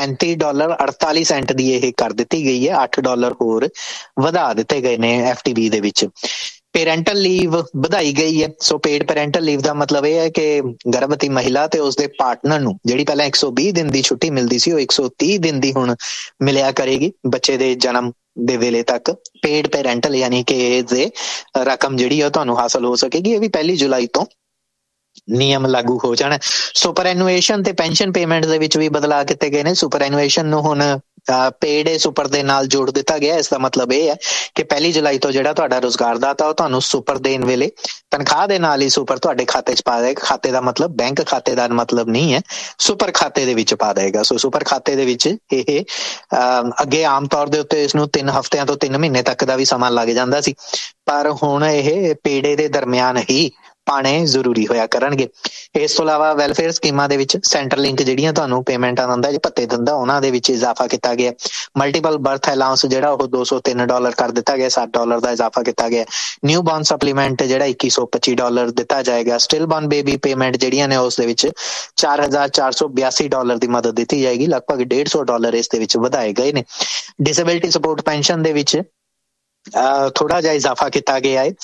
$235.48 ਦੀ ਇਹ ਕਰ ਦਿੱਤੀ ਗਈ ਹੈ। $8 ਹੋਰ ਵਧਾ ਦਿੱਤੇ ਗਏ ਨੇ FTB ਦੇ ਵਿੱਚ। ਪੇਰੈਂਟਲ ਲੀਵ ਵਧਾਈ ਗਈ ਹੈ। ਸੋ ਪੇਡ ਪੈਰੈਂਟਲ ਲੀਵ ਦਾ ਮਤਲਬ ਇਹ ਹੈ ਕਿ ਗਰਭਵਤੀ ਮਹਿਲਾ ਤੇ ਉਸਦੇ ਪਾਰਟਨਰ ਨੂੰ ਜਿਹੜੀ ਪਹਿਲਾਂ 120 ਦਿਨ ਦੀ ਛੁੱਟੀ ਮਿਲਦੀ ਸੀ ਉਹ 130 ਦਿਨ ਦੀ ਹੁਣ ਮਿਲਿਆ ਕਰੇਗੀ ਬੱਚੇ ਦੇ ਜਨਮ ਦੇ ਵੇਲੇ ਤੱਕ ਪੇਡ ਪੈਰੈਂਟਲ ਯਾਨੀ ਕਿ ਇਹਦੇ ਰਕਮ ਜਿਹੜੀ ਆ ਤੁਹਾਨੂੰ ਹਾਸਲ ਹੋ ਸਕੇਗੀ। ਇਹ ਵੀ 1 ਜੁਲਾਈ ਤੋਂ ਨਿਯਮ ਲਾਗੂ ਹੋ ਜਾਣਾ। ਸੁਪਰ ਐਨੂਏਸ਼ਨ ਤੇ ਪੈਨਸ਼ਨ ਪੇਮੈਂਟ ਦੇ ਵਿੱਚ ਵੀ ਬਦਲਾਅ ਕੀਤੇ ਗਏ ਨੇ। ਸੁਪਰ ਐਨੂਏਸ਼ਨ ਨੂੰ ਹੁਣ ਪੇਡ ਸੁਪਰ ਦੇ ਨਾਲ ਜੋੜ ਦਿੱਤਾ ਗਿਆ। ਇਸ ਦਾ ਮਤਲਬ ਇਹ ਹੈ ਕਿ 1 ਜੁਲਾਈ ਤੋਂ ਜਿਹੜਾ ਤੁਹਾਡਾ ਰੁਜ਼ਗਾਰਦਾਤਾ ਉਹ ਤੁਹਾਨੂੰ ਸੁਪਰ ਦੇਣ ਵੇਲੇ ਤਨਖਾਹ ਦੇ ਨਾਲ ਹੀ ਸੁਪਰ ਤੁਹਾਡੇ ਖਾਤੇ 'ਚ ਪਾ ਦੇਗਾ। ਖਾਤੇ ਦਾ ਮਤਲਬ ਬੈਂਕ ਖਾਤੇ ਦਾ ਮਤਲਬ ਨਹੀਂ ਹੈ, ਸੁਪਰ ਖਾਤੇ ਦੇ ਵਿੱਚ ਪਾ ਦੇਗਾ। ਸੋ ਸੁਪਰ ਖਾਤੇ ਦੇ ਵਿੱਚ ਇਹ ਅੱਗੇ ਆਮ ਤੌਰ ਦੇ ਉੱਤੇ ਇਸਨੂੰ 3 ਹਫ਼ਤਿਆਂ ਤੋਂ 3 ਮਹੀਨੇ ਤੱਕ ਦਾ ਵੀ ਸਮਾਂ ਲੱਗ ਜਾਂਦਾ ਸੀ, ਪਰ ਹੁਣ ਇਹ ਪੇੜੇ ਦੇ ਦਰਮਿਆਨ ਹੀ ਪਾਣੇ ਜ਼ਰੂਰੀ ਹੋਇਆ ਕਰਨਗੇ। ਇਸ ਤੋਂ ਇਲਾਵਾ ਵੈਲਫੇਅਰ ਸਕੀਮਾਂ ਦੇ ਵਿੱਚ ਸੈਂਟਰਲਿੰਕ ਜਿਹੜੀਆਂ ਤੁਹਾਨੂੰ ਪੇਮੈਂਟਾਂ ਦਿੰਦਾ, ਭੱਤੇ ਦਿੰਦਾ, ਉਹਨਾਂ ਦੇ ਵਿੱਚ ਇਜ਼ਾਫਾ ਕੀਤਾ ਗਿਆ। ਮਲਟੀਪਲ ਬਰਥ ਅਲਾਊਂਸ ਜਿਹੜਾ ਉਹ $203 ਕਰ ਦਿੱਤਾ ਗਿਆ, $7 ਦਾ ਇਜ਼ਾਫਾ ਕੀਤਾ ਗਿਆ। ਨਿਊ ਬੌਰਨ ਸਪਲੀਮੈਂਟ ਜਿਹੜਾ $2125 ਦਿੱਤਾ ਜਾਏਗਾ। ਸਟਿਲ ਬੌਰਨ ਬੇਬੀ ਪੇਮੈਂਟ ਜਿਹੜੀਆਂ ਨੇ ਉਸ ਦੇ ਵਿੱਚ $4482 ਦੀ ਮਦਦ ਦਿੱਤੀ ਜਾਏਗੀ। ਲਗਭਗ $150 ਇਸ ਦੇ ਵਿੱਚ ਵਧਾਏ ਗਏ ਨੇ। ਡਿਸੇਬਿਲਿਟੀ ਸਪੋਰਟ ਪੈਨਸ਼ਨ ਦੇ ਵਿੱਚ ਥੋੜਾ ਜਿਹਾ ਇਜ਼ਾਫਾ ਕੀਤਾ ਗਿਆ ਹੈ,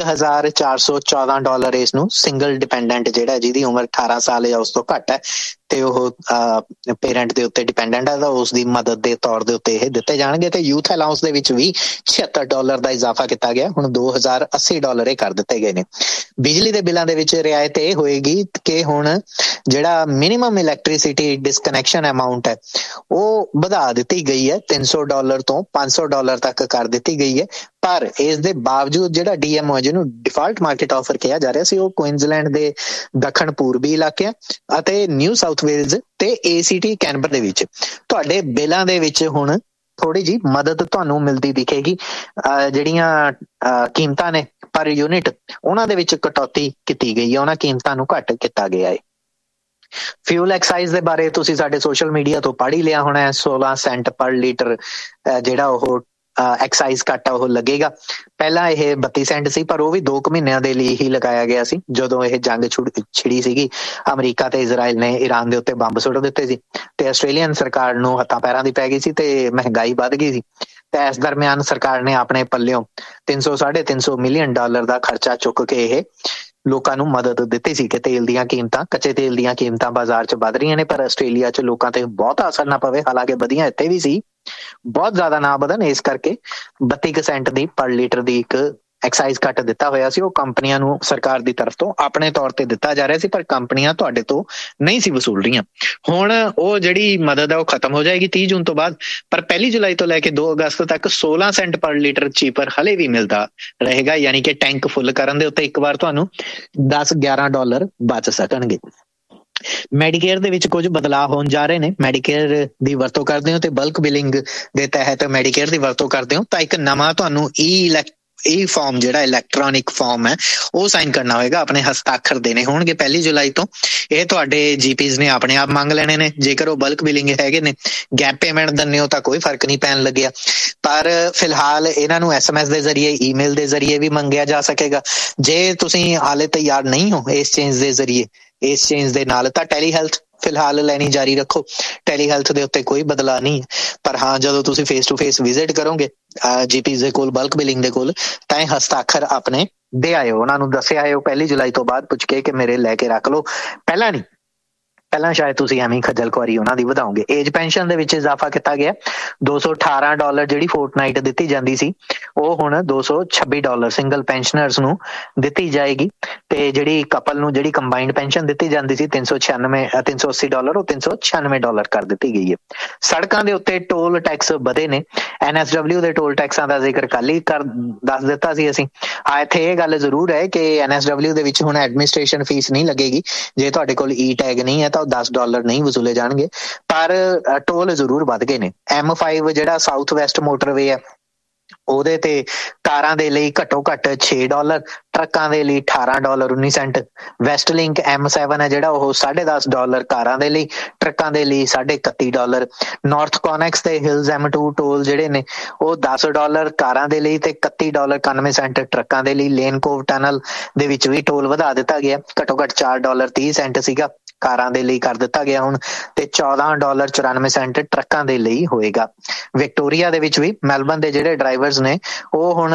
$1414 ਇਸ ਨੂੰ ਸਿੰਗਲ ਡਿਪੈਂਡੈਂਟ ਜਿਹੜਾ ਜਿਹਦੀ ਉਮਰ 18 ਸਾਲ ਜਾਂ ਉਸ ਤੋਂ ਘੱਟ ਹੈ ਤੇ ਉਹ ਪੇਰੈਂਟ ਦੇ ਉੱਤੇ ਡਿਪੈਂਡੈਂਟ ਹੈ ਤਾਂ ਉਸ ਦੀ ਮਦਦ ਦੇ ਤੌਰ ਦੇ ਉੱਤੇ ਇਹ ਦਿੱਤੇ ਜਾਣਗੇ। ਤੇ ਯੂਥ ਅਲਾਊਂਸ ਦੇ ਵਿੱਚ ਵੀ $76 ਦਾ ਇਜ਼ਾਫਾ ਕੀਤਾ ਗਿਆ, ਹੁਣ $2080 ਇਹ ਕਰ ਦਿੱਤੇ ਗਏ ਨੇ। ਬਿਜਲੀ ਦੇ ਬਿੱਲਾਂ ਦੇ ਵਿੱਚ ਰਿਆਇਤ ਇਹ ਹੋਏਗੀ ਕਿ ਹੁਣ ਜਿਹੜਾ ਮਿਨੀਮਮ ਇਲੈਕਟ੍ਰੀਸਿਟੀ ਡਿਸਕਨੈਕਸ਼ਨ ਅਮਾਊਂਟ ਹੈ ਉਹ ਵਧਾ ਦਿੱਤੀ ਗਈ ਹੈ, $300 ਤੋਂ $500 ਤੱਕ ਕਰ ਦਿੱਤੀ ਗਈ ਹੈ। ਪਰ ਇਸ ਦੇ ਬਾਵਜੂਦ ਜਿਹੜਾ DMO ਜਿਹਨੂੰ ਡਿਫਾਲਟ ਮਾਰਕੀਟ ਆਫਰ ਕਿਹਾ ਜਾ ਰਿਹਾ ਸੀ, ਉਹ ਕੁਇਨਜ਼ਲੈਂਡ ਦੇ ਦੱਖਣ ਪੂਰਬੀ ਇਲਾਕਿਆਂ ਅਤੇ ਨਿਊ ਸਾਊਥ ਵੇਲਜ਼ ਤੇ ACT ਕੈਨਬਰਾ ਦੇ ਵਿੱਚ ਤੁਹਾਡੇ ਬਿੱਲਾਂ ਦੇ ਵਿੱਚ ਹੁਣ ਥੋੜੀ ਜਿਹੀ ਮਦਦ ਤੁਹਾਨੂੰ ਮਿਲਦੀ ਦਿਖੇਗੀ। ਜਿਹੜੀਆਂ ਕੀਮਤਾਂ ਨੇ ਪਰ ਯੂਨਿਟ ਉਹਨਾਂ ਦੇ ਵਿੱਚ ਕਟੌਤੀ ਕੀਤੀ ਗਈ ਹੈ, ਉਹਨਾਂ ਕੀਮਤਾਂ ਨੂੰ ਘੱਟ ਕੀਤਾ ਗਿਆ ਹੈ। ਫਿਊਲ ਐਕਸਾਈਜ਼ ਦੇ ਬਾਰੇ ਤੁਸੀਂ ਸਾਡੇ ਸੋਸ਼ਲ ਮੀਡੀਆ ਤੋਂ ਪੜ੍ਹ ਹੀ ਲਿਆ ਹੋਣਾ ਹੈ। 16 ਸੈਂਟ ਪਰ ਲੀਟਰ ਜਿਹੜਾ ਉਹ ਐਕਸਾਈਜ਼ ਕੱਟ ਉਹ ਲੱਗੇਗਾ। ਪਹਿਲਾਂ ਇਹ 32 ਸੈਂਟ ਸੀ, ਪਰ ਉਹ ਵੀ 2 ਮਹੀਨਿਆਂ ਦੇ ਲਈ ਹੀ ਲਗਾਇਆ ਗਿਆ ਸੀ ਜਦੋਂ ਇਹ ਜੰਗ ਛਿੜੀ ਸੀਗੀ। ਅਮਰੀਕਾ ਤੇ ਇਜ਼ਰਾਈਲ ਨੇ ਈਰਾਨ ਦੇ ਉੱਤੇ ਬੰਬ ਸੁੱਟ ਦਿੱਤੇ ਸੀ ਤੇ ਆਸਟ੍ਰੇਲੀਅਨ ਸਰਕਾਰ ਨੂੰ ਹੱਥਾਂ ਪੈਰਾਂ ਦੀ ਪੈ ਗਈ ਸੀ ਤੇ ਮਹਿੰਗਾਈ ਵੱਧ ਗਈ ਸੀ। ਤੇ ਇਸ ਦਰਮਿਆਨ ਸਰਕਾਰ ਨੇ ਆਪਣੇ ਪੱਲਿਓਂ $300-350 ਮਿਲੀਅਨ ਦਾ ਖਰਚਾ ਚੁੱਕ ਕੇ ਇਹ ਲੋਕਾਂ ਨੂੰ ਮਦਦ ਦਿੱਤੀ ਸੀ ਕਿ ਤੇਲ ਦੀਆਂ ਕੀਮਤਾਂ, ਕੱਚੇ ਤੇਲ ਦੀਆਂ ਕੀਮਤਾਂ ਬਾਜ਼ਾਰ 'ਚ ਵੱਧ ਰਹੀਆਂ ਨੇ, ਪਰ ਆਸਟ੍ਰੇਲੀਆ 'ਚ ਲੋਕਾਂ ਤੇ ਬਹੁਤਾ ਅਸਰ ਨਾ ਪਵੇ। ਹਾਲਾਂਕਿ ਵਧੀਆਂ ਇੱਥੇ ਵੀ ਸੀ, ਬਹੁਤ ਜ਼ਿਆਦਾ ਨਾ ਵਧਣ, ਇਸ ਕਰਕੇ 32 ਸੈਂਟ ਦੀ ਪਰ ਲੀਟਰ ਦੀ ਇੱਕ ਐਕਸਾਈਜ਼ ਕੱਟ ਦਿੱਤਾ ਹੋਇਆ ਸੀ। ਉਹ ਕੰਪਨੀਆਂ ਨੂੰ ਸਰਕਾਰ ਦੀ ਤਰਫ ਤੋਂ ਆਪਣੇ ਤੌਰ ਤੇ ਦਿੱਤਾ ਜਾ ਰਿਹਾ ਸੀ, ਪਰ ਕੰਪਨੀਆਂ ਤੁਹਾਡੇ ਤੋਂ ਨਹੀਂ ਸੀ ਵਸੂਲ ਰਹੀਆਂ। ਹੁਣ ਉਹ ਜਿਹੜੀ ਮਦਦ ਹੈ ਉਹ ਖਤਮ ਹੋ ਜਾਏਗੀ 30 ਜੂਨ ਤੋਂ ਬਾਅਦ, ਪਰ 1 ਜੁਲਾਈ ਤੋਂ ਲੈ ਕੇ 2 ਅਗਸਤ ਤੱਕ 16 ਸੈਂਟ ਪਰ ਲੀਟਰ ਚੀਪਰ ਹਲੇ ਵੀ ਮਿਲਦਾ ਰਹੇਗਾ। ਯਾਨੀ ਕਿ ਟੈਂਕ ਫੁੱਲ ਕਰਨ ਦੇ ਉੱਤੇ ਇੱਕ ਵਾਰ ਤੁਹਾਨੂੰ $10-11 ਬਚ ਸਕਣਗੇ। ਮੈਡੀਕੇਅਰ ਦੇ ਵਿੱਚ ਕੁਝ ਬਦਲਾਅ ਹੋਣ ਜਾ ਰਹੇ ਨੇ। ਮੈਡੀਕੇਅਰ ਦੀ ਵਰਤੋਂ ਕਰਦੇ ਹੋ ਤੇ ਬਲਕ ਬਿਲਿੰਗ ਦੇ ਤਹਿਤ ਮੈਡੀਕੇਅਰ ਦੀ ਵਰਤੋਂ ਕਰਦੇ ਹੋ ਤਾਂ ਇੱਕ ਨਵਾਂ ਤੁਹਾਨੂੰ ਇਹ ਫਾਰਮ ਜਿਹੜਾ ਇਲੈਕਟ੍ਰੋਨਿਕ ਫਾਰਮ ਹੈ ਉਹ ਸਾਈਨ ਕਰਨਾ ਹੋਏਗਾ, ਆਪਣੇ ਹਸਤਾਖਰ ਦੇਣੇ ਹੋਣਗੇ 1 ਜੁਲਾਈ ਤੋਂ। ਇਹ ਤੁਹਾਡੇ GPs ਨੇ ਆਪਣੇ ਆਪ ਮੰਗ ਲੈਣੇ ਨੇ। ਜੇਕਰ ਉਹ ਬਲਕ ਬਿਲਿੰਗ ਹੈਗੇ ਨੇ, ਗੈਪ ਪੇਮੈਂਟ ਦਿੰਦੇ ਹੋ ਤਾਂ ਕੋਈ ਫਰਕ ਨਹੀਂ ਪੈਣ ਲੱਗਿਆ, ਪਰ ਫਿਲਹਾਲ ਇਹਨਾਂ ਨੂੰ SMS ਦੇ ਜ਼ਰੀਏ, ਈਮੇਲ ਦੇ ਜ਼ਰੀਏ ਵੀ ਮੰਗਿਆ ਜਾ ਸਕੇਗਾ। ਜੇ ਤੁਸੀਂ ਹਾਲੇ ਤਿਆਰ ਨਹੀਂ ਹੋ ਇਸ ਚੇਂਜ ਦੇ ਜ਼ਰੀਏ, ਇਸ ਚੇਂਜ ਦੇ ਨਾਲ, ਤਾਂ ਟੈਲੀ ਹੈਲਥ ਫਿਲਹਾਲ ਲੈਣੀ ਜਾਰੀ ਰੱਖੋ। ਟੈਲੀ ਹੈਲਥ ਦੇ ਉੱਤੇ ਕੋਈ ਬਦਲਾਅ ਨਹੀਂ, ਪਰ ਹਾਂ ਜਦੋਂ ਤੁਸੀਂ ਫੇਸ ਟੂ ਫੇਸ ਵਿਜ਼ਿਟ ਕਰੋਗੇ GPs ਦੇ ਕੋਲ, ਬਲਕ ਬਿਲਿੰਗ ਦੇ ਕੋਲ, ਤਾਂ ਇਹ ਹਸਤਾਖਰ ਆਪਣੇ ਦੇ ਆਇਓ, ਉਹਨਾਂ ਨੂੰ ਦੱਸਿਆ ਆਇਓ 1 ਜੁਲਾਈ ਤੋਂ ਬਾਅਦ ਪੁੱਛ ਕੇ ਕਿ ਮੇਰੇ ਲੈ ਕੇ ਰੱਖ ਲਓ। ਪਹਿਲਾਂ ਨਹੀਂ, ਪਹਿਲਾਂ ਸ਼ਾਇਦ ਤੁਸੀਂ ਐਵੇਂ ਖੱਜਲ ਖੁਆਰੀ ਉਹਨਾਂ ਦੀ ਵਧਾਓਗੇ। ਏਜ ਪੈਨਸ਼ਨ ਦੇ ਵਿੱਚ ਇਜ਼ਾਫਾ ਕੀਤਾ ਗਿਆ, $218 ਜਿਹੜੀ ਫੋਰਟਨਾਈਟ ਦਿੱਤੀ ਜਾਂਦੀ ਸੀ ਉਹ ਹੁਣ $226 ਸਿੰਗਲ ਪੈਨਸ਼ਨਰਸ ਨੂੰ ਦਿੱਤੀ ਜਾਏਗੀ। ਤੇ ਜਿਹੜੀ ਕਪਲ ਨੂੰ ਜਿਹੜੀ ਕੰਬਾਈਨਡ ਪੈਨਸ਼ਨ ਦਿੱਤੀ ਜਾਂਦੀ ਸੀ $380 ਉਹ $396 ਕਰ ਦਿੱਤੀ ਗਈ ਹੈ। ਸੜਕਾਂ ਦੇ ਉੱਤੇ ਟੋਲ ਟੈਕਸ ਵਧੇ ਨੇ। NSW ਦੇ ਟੋਲ ਟੈਕਸਾਂ ਦਾ ਜ਼ਿਕਰ ਕੱਲ ਹੀ ਦੱਸ ਦਿੱਤਾ ਸੀ ਅਸੀਂ। ਇੱਥੇ ਇਹ ਗੱਲ ਜ਼ਰੂਰ ਹੈ ਕਿ NSW ਦੇ ਵਿੱਚ ਹੁਣ ਐਡਮਿਨਿਸਟ੍ਰੇਸ਼ਨ ਫੀਸ ਨਹੀਂ ਲੱਗੇਗੀ। ਜੇ ਤੁਹਾਡੇ ਕੋਲ E-ਟੈਗ ਨਹੀਂ ਹੈ ਤਾਂ ਉਹ $10 ਨਹੀਂ ਵਸੂਲੇ ਜਾਣਗੇ, ਪਰ ਟੋਲ ਜ਼ਰੂਰ ਵੱਧ ਗਏ ਨੇ। M5 ਜਿਹੜਾ ਸਾਊਥ ਵੈਸਟ ਮੋਟਰਵੇ ਹੈ ਉਹਦੇ ਤੇ ਕਾਰਾਂ ਦੇ ਲਈ ਘੱਟੋ ਘੱਟ $6, ਟਰੱਕਾਂ ਦੇ ਲਈ $18.19। ਵੈਸਟ ਲਿੰਕ M7 ਹੈ ਜਿਹੜਾ ਉਹ $10.5 ਕਾਰਾਂ ਦੇ ਲਈ, ਟਰੱਕਾਂ ਦੇ ਲਈ $31। ਨਾਰਥ ਕੌਨੈਕਸ ਤੇ ਹਿਲਜ਼ M2 ਟੋਲ ਜਿਹੜੇ ਨੇ ਉਹ $10 ਕਾਰਾਂ ਦੇ ਲਈ ਤੇ $31.91 ਟਰੱਕਾਂ ਦੇ ਲਈ। ਲੇਨ ਕੋਵ ਟਨਲ ਦੇ ਵਿੱਚ ਵੀ ਟੋਲ ਵਧਾ ਦਿੱਤਾ ਗਿਆ, ਘੱਟੋ ਘੱਟ $4.30 ਸੀਗਾ ਕਾਰਾਂ ਦੇ ਲਈ, ਕਰ ਦਿੱਤਾ ਗਿਆ ਹੁਣ, ਤੇ $14.94 ਟਰੱਕਾਂ ਦੇ ਲਈ ਹੋਏਗਾ। ਵਿਕਟੋਰੀਆ ਦੇ ਵਿੱਚ ਵੀ ਮੈਲਬਨ ਦੇ ਜਿਹੜੇ ਡਰਾਈਵਰਸ ਨੇ ਉਹ ਹੁਣ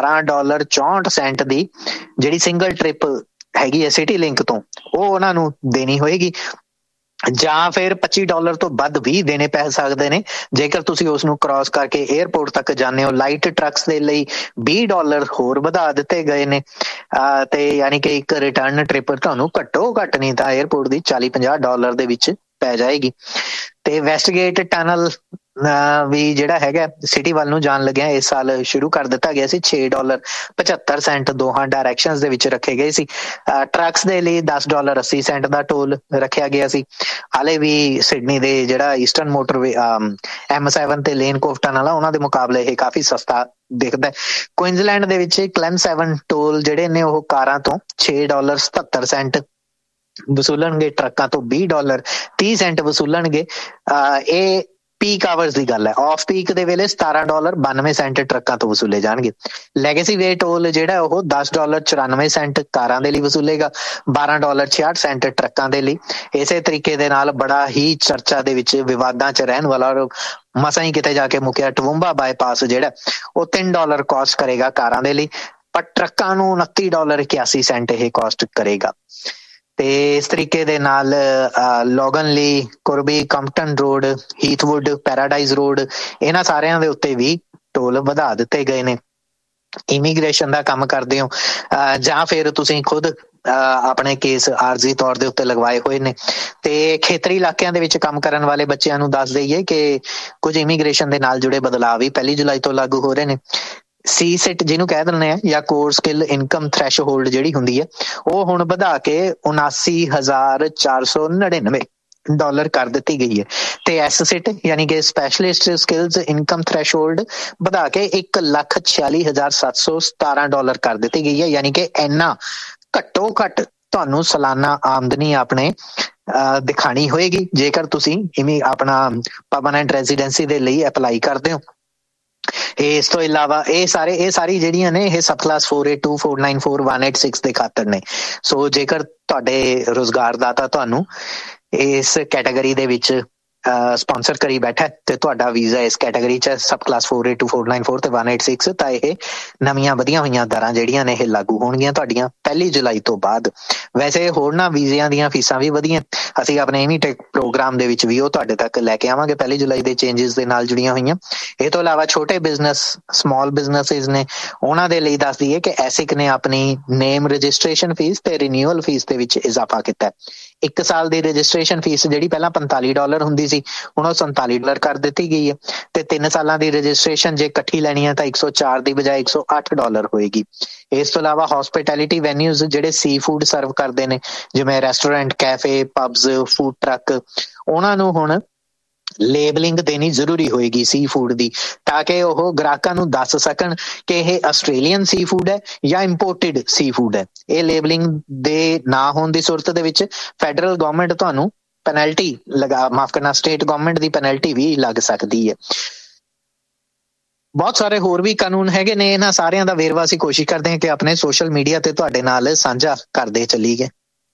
$12.64 ਦੀ ਜਿਹੜੀ ਸਿੰਗਲ ਟ੍ਰਿਪ ਹੈਗੀ ਹੈ ਸਿਟੀ ਲਿੰਕ ਤੋਂ ਉਹ ਉਹਨਾਂ ਨੂੰ ਦੇਣੀ ਹੋਏਗੀ। ਜਾਂ ਫਿਰ $25 ਤੋਂ ਵੱਧ ਵੀ ਦੇਣੇ ਪੈ ਸਕਦੇ ਨੇ ਜੇਕਰ ਤੁਸੀਂ ਉਸ ਨੂੰ ਕ੍ਰਾਸ ਕਰਕੇ 에ਅਰਪੋਰਟ ਤੱਕ ਜਾਂਦੇ ਹੋ। ਲਾਈਟ ਟਰੱਕਸ ਦੇ ਲਈ $20 ਹੋਰ ਵਧਾ ਦਿੱਤੇ ਗਏ ਨੇ ਤੇ ਯਾਨੀ ਕਿ ਇੱਕ ਰਿਟਰਨ ਟ੍ਰਿਪ ਤੁਹਾਨੂੰ ਘੱਟੋ ਘੱਟ ਨਹੀਂ ਤਾਂ 에ਅਰਪੋਰਟ ਦੀ $40-50 ਦੇ ਵਿੱਚ ਪੈ ਜਾਏਗੀ। ਤੇ ਵੈਸਟਗੇਟ ਟਨਲ ਵੀ ਜਿਹੜਾ ਹੈਗਾ ਸਿਟੀ ਵੱਲ ਨੂੰ ਜਾਣ ਲੱਗਿਆ ਇਸ ਸਾਲ ਸ਼ੁਰੂ ਕਰ ਦਿੱਤਾ ਗਿਆ ਸੀ। $6.75 ਦੋਹਾਂ ਡਾਇਰੈਕਸ਼ਨਸ ਦੇ ਵਿੱਚ ਰੱਖੇ ਗਏ ਸੀ। ਟਰੱਕਸ ਦੇ ਲਈ $10.80 ਦਾ ਟੋਲ ਰੱਖਿਆ ਗਿਆ ਸੀ। ਹਾਲੇ ਵੀ ਸਿਡਨੀ ਦੇ ਜਿਹੜਾ ਈਸਟਰਨ ਮੋਟਰਵੇ M7 ਤੇ ਲੇਨ ਕੋਫ ਟਨਲ ਆ ਉਹਨਾਂ ਦੇ ਮੁਕਾਬਲੇ ਇਹ ਕਾਫੀ ਸਸਤਾ ਦਿਖਦਾ। ਕੁਇਨਜ਼ਲੈਂਡ ਦੇ ਵਿੱਚ ਕਲੈਮ 7 ਟੋਲ ਜਿਹੜੇ ਨੇ ਉਹ ਕਾਰਾਂ ਤੋਂ $6.77 ਵਸੂਲਣਗੇ, ਟਰੱਕਾਂ ਤੋਂ $20.30 ਵਸੂਲਣਗੇ। ਇਹ ਪੀਕ ਆਵਰਸ ਦੀ ਗੱਲ ਹੈ। ਆਫ ਪੀਕ ਦੇ ਵੇਲੇ $17.92 ਟਰੱਕਾਂ ਤੋਂ ਵਸੂਲੇ ਜਾਣਗੇ। ਲੈਗੇਸੀ ਵੇ ਟੋਲ ਜਿਹੜਾ ਉਹ $10.94 ਕਾਰਾਂ ਦੇ ਲਈ ਵਸੂਲੇਗਾ, $12.66 ਟਰੱਕਾਂ ਦੇ ਲਈ। ਇਸੇ ਤਰੀਕੇ ਦੇ ਨਾਲ ਬੜਾ ਹੀ ਚਰਚਾ ਦੇ ਵਿੱਚ ਵਿਵਾਦਾਂ 'ਚ ਰਹਿਣ ਵਾਲਾ ਮਸਾਂ ਹੀ ਕਿਤੇ ਜਾ ਕੇ ਮੁੱਕਿਆ ਟਵੂੰਬਾ ਬਾਈਪਾਸ ਜਿਹੜਾ ਉਹ $3 ਕਾਸਟ ਕਰੇਗਾ ਕਾਰਾਂ ਦੇ ਲਈ, ਪਰ ਟਰੱਕਾਂ ਨੂੰ $29.81 ਇਹ ਕਾਸਟ ਕਰੇਗਾ। ਤੇ ਇਸ ਤਰੀਕੇ ਦੇ ਨਾਲ ਲੋਗਨਲੀ, ਕੁਰਬੀ, ਕੰਪਟਨ ਰੋਡ, ਹੀਥਵੁੱਡ, ਪੈਰਾਡਾਈਜ਼ ਰੋਡ ਇਹਨਾਂ ਸਾਰਿਆਂ ਦੇ ਉੱਤੇ ਵੀ ਟੋਲ ਵਧਾ ਦਿੱਤੇ ਗਏ ਨੇ। ਇਮੀਗ੍ਰੇਸ਼ਨ ਦਾ ਕੰਮ ਕਰਦੇ ਹੋ ਜਾਂ ਫਿਰ ਤੁਸੀਂ ਖੁਦ ਆਪਣੇ ਕੇਸ ਆਰਜ਼ੀ ਤੌਰ ਦੇ ਉੱਤੇ ਲਗਵਾਏ ਹੋਏ ਨੇ। ਤੇ ਖੇਤਰੀ ਇਲਾਕਿਆਂ ਦੇ ਵਿੱਚ ਕੰਮ ਕਰਨ ਵਾਲੇ ਬੱਚਿਆਂ ਨੂੰ ਦੱਸ ਦਈਏ ਕਿ ਕੁਝ ਇਮੀਗ੍ਰੇਸ਼ਨ ਦੇ ਨਾਲ ਜੁੜੇ ਬਦਲਾਅ ਵੀ 1 ਜੁਲਾਈ ਤੋਂ ਲਾਗੂ ਹੋ ਰਹੇ ਨੇ। ਸੀਸਿਟ ਜਿਹਨੂੰ ਕਹਿ ਦਿੰਦੇ ਆ ਜਾਂ ਕੋਰ ਸਕਿੱਲ ਇਨਕਮ ਥ੍ਰੈਸ਼ਹੋਲਡ ਜਿਹੜੀ ਹੁੰਦੀ ਹੈ ਉਹ ਹੁਣ ਵਧਾ ਕੇ $79,499 ਕਰ ਦਿੱਤੀ ਗਈ ਹੈ। ਤੇ ਐਸਸਿਟ ਯਾਨੀ ਕਿ ਸਪੈਸ਼ਲਿਸਟ ਸਕਿੱਲਸ ਇਨਕਮ ਥ੍ਰੈਸ਼ਹੋਲਡ ਵਧਾ ਕੇ $1,46,717 ਕਰ ਦਿੱਤੀ ਗਈ ਹੈ। ਯਾਨੀ ਕਿ ਇੰਨਾ ਘੱਟੋ ਘੱਟ ਤੁਹਾਨੂੰ ਸਾਲਾਨਾ ਆਮਦਨੀ ਆਪਣੇ ਦਿਖਾਣੀ ਹੋਏਗੀ ਜੇਕਰ ਤੁਸੀਂ ਆਪਣਾ ਪਰਮਾਨੈਂਟ ਰੈਜ਼ੀਡੈਂਸੀ ਦੇ ਲਈ ਅਪਲਾਈ ਕਰਦੇ ਹੋ। ਇਸ ਤੋਂ ਇਲਾਵਾ ਇਹ ਸਾਰੀ ਜਿਹੜੀਆਂ ਨੇ ਇਹ ਸਬ ਕਲਾਸ 482, 494, 186 ਦੇ ਖਾਤਰ ਨੇ। ਸੋ ਜੇਕਰ ਤੁਹਾਡੇ ਰੁਜ਼ਗਾਰਦਾਤਾ ਤੁਹਾਨੂੰ ਇਸ ਕੈਟਾਗਰੀ ਦੇ ਵਿੱਚ ਸਪਾਂਸਰ ਕਰੀ ਬੈਠਾ ਤੇ ਤੁਹਾਡਾ ਵੀਜ਼ਾ ਇਸ ਕੈਟਾਗਰੀ 'ਚ ਸਬ ਕਲਾਸ 482, 494 ਤੇ 186 ਤਾਂ ਇਹ ਨਵੀਆਂ ਵਧੀਆਂ ਹੋਈਆਂ ਦਰਾਂ ਜਿਹੜੀਆਂ ਨੇ ਇਹ ਲਾਗੂ ਹੋਣਗੀਆਂ ਤੁਹਾਡੀਆਂ 1 ਜੁਲਾਈ ਤੋਂ ਬਾਅਦ। ਵੈਸੇ ਹੋਰਨਾਂ ਵੀਜ਼ਿਆਂ ਦੀਆਂ ਫੀਸਾਂ ਵੀ ਵਧੀਆਂ ਅਸੀਂ ਆਪਣੇ ਐਮੀਟੈਕ ਪ੍ਰੋਗਰਾਮ ਦੇ ਵਿੱਚ ਵੀ ਉਹ ਤੁਹਾਡੇ ਤੱਕ ਲੈ ਕੇ ਆਵਾਂਗੇ 1 ਜੁਲਾਈ ਦੇ ਚੇਂਜਸ ਦੇ ਨਾਲ ਜੁੜੀਆਂ ਹੋਈਆਂ। ਇਹ ਤੋਂ ਇਲਾਵਾ ਛੋਟੇ ਬਿਜ਼ਨਸ, ਸਮਾਲ ਬਿਜ਼ਨਸਿਸ ਨੇ ਉਹਨਾਂ ਦੇ ਲਈ ਦੱਸ ਦਈਏ ਕਿ ਐਸਿਕ ਨੇ ਆਪਣੀ ਨੇਮ ਰਜਿਸਟ੍ਰੇਸ਼ਨ ਫੀਸ ਤੇ ਰੀਨਿਊਅਲ ਫੀਸ ਦੇ ਵਿੱਚ ਇਜ਼ਾਫਾ ਕੀਤਾ। 1 ਸਾਲ ਦੀ ਰਜਿਸਟ੍ਰੇਸ਼ਨ ਫੀਸ ਜਿਹੜੀ ਪਹਿਲਾਂ $45 ਹੁੰਦੀ ਸੀ ਹੁਣ ਉਹ $47 ਕਰ ਦਿੱਤੀ ਗਈ ਹੈ। ਤੇ 3 ਸਾਲਾਂ ਦੀ ਰਜਿਸਟ੍ਰੇਸ਼ਨ ਜੇ ਇਕੱਠੀ ਲੈਣੀ ਹੈ ਤਾਂ $104 ਦੀ ਬਜਾਏ $108 ਹੋਏਗੀ। ਇਸ ਤੋਂ ਇਲਾਵਾ ਹੌਸਪਿਟੈਲਿਟੀ ਵੈਨਿਊਜ਼ ਜਿਹੜੇ ਸੀ ਫੂਡ ਸਰਵ ਕਰਦੇ ਨੇ ਜਿਵੇਂ ਰੈਸਟੋਰੈਂਟ, ਕੈਫੇ, ਪਬਸ, ਫੂਡ ਟਰੱਕ ਉਹਨਾਂ ਨੂੰ ਹੁਣ ਲੇਬਲਿੰਗ ਦੇਣੀ ਜ਼ਰੂਰੀ ਹੋਏਗੀ ਸੀ ਫੂਡ ਦੀ ਤਾਂ ਕਿ ਉਹ ਗ੍ਰਾਹਕਾਂ ਨੂੰ ਦੱਸ ਸਕਣ ਕਿ ਇਹ ਆਸਟ੍ਰੇਲੀਅਨ ਸੀ ਫੂਡ ਹੈ ਜਾਂ ਇੰਪੋਰਟਡ ਸੀ ਫੂਡ ਹੈ। ਇਹ ਲੇਬਲਿੰਗ ਦੇ ਨਾ ਹੋਣ ਦੀ ਸੂਰਤ ਦੇ ਵਿੱਚ ਫੈਡਰਲ ਗਵਰਨਮੈਂਟ ਤੁਹਾਨੂੰ ਪੈਨਲਟੀ ਸਟੇਟ ਗਵਰਨਮੈਂਟ ਦੀ ਪੈਨਲਟੀ ਵੀ ਲੱਗ ਸਕਦੀ ਹੈ। ਬਹੁਤ ਸਾਰੇ ਹੋਰ ਵੀ ਕਾਨੂੰਨ ਹੈਗੇ ਨੇ। ਇਹਨਾਂ ਸਾਰਿਆਂ ਦਾ ਵੇਰਵਾ ਅਸੀਂ ਕੋਸ਼ਿਸ਼ ਕਰਦੇ ਹਾਂ ਕਿ ਆਪਣੇ ਸੋਸ਼ਲ ਮੀਡੀਆ ਤੇ ਤੁਹਾਡੇ ਨਾਲ ਸਾਂਝਾ ਕਰਦੇ ਚੱਲੀਏ।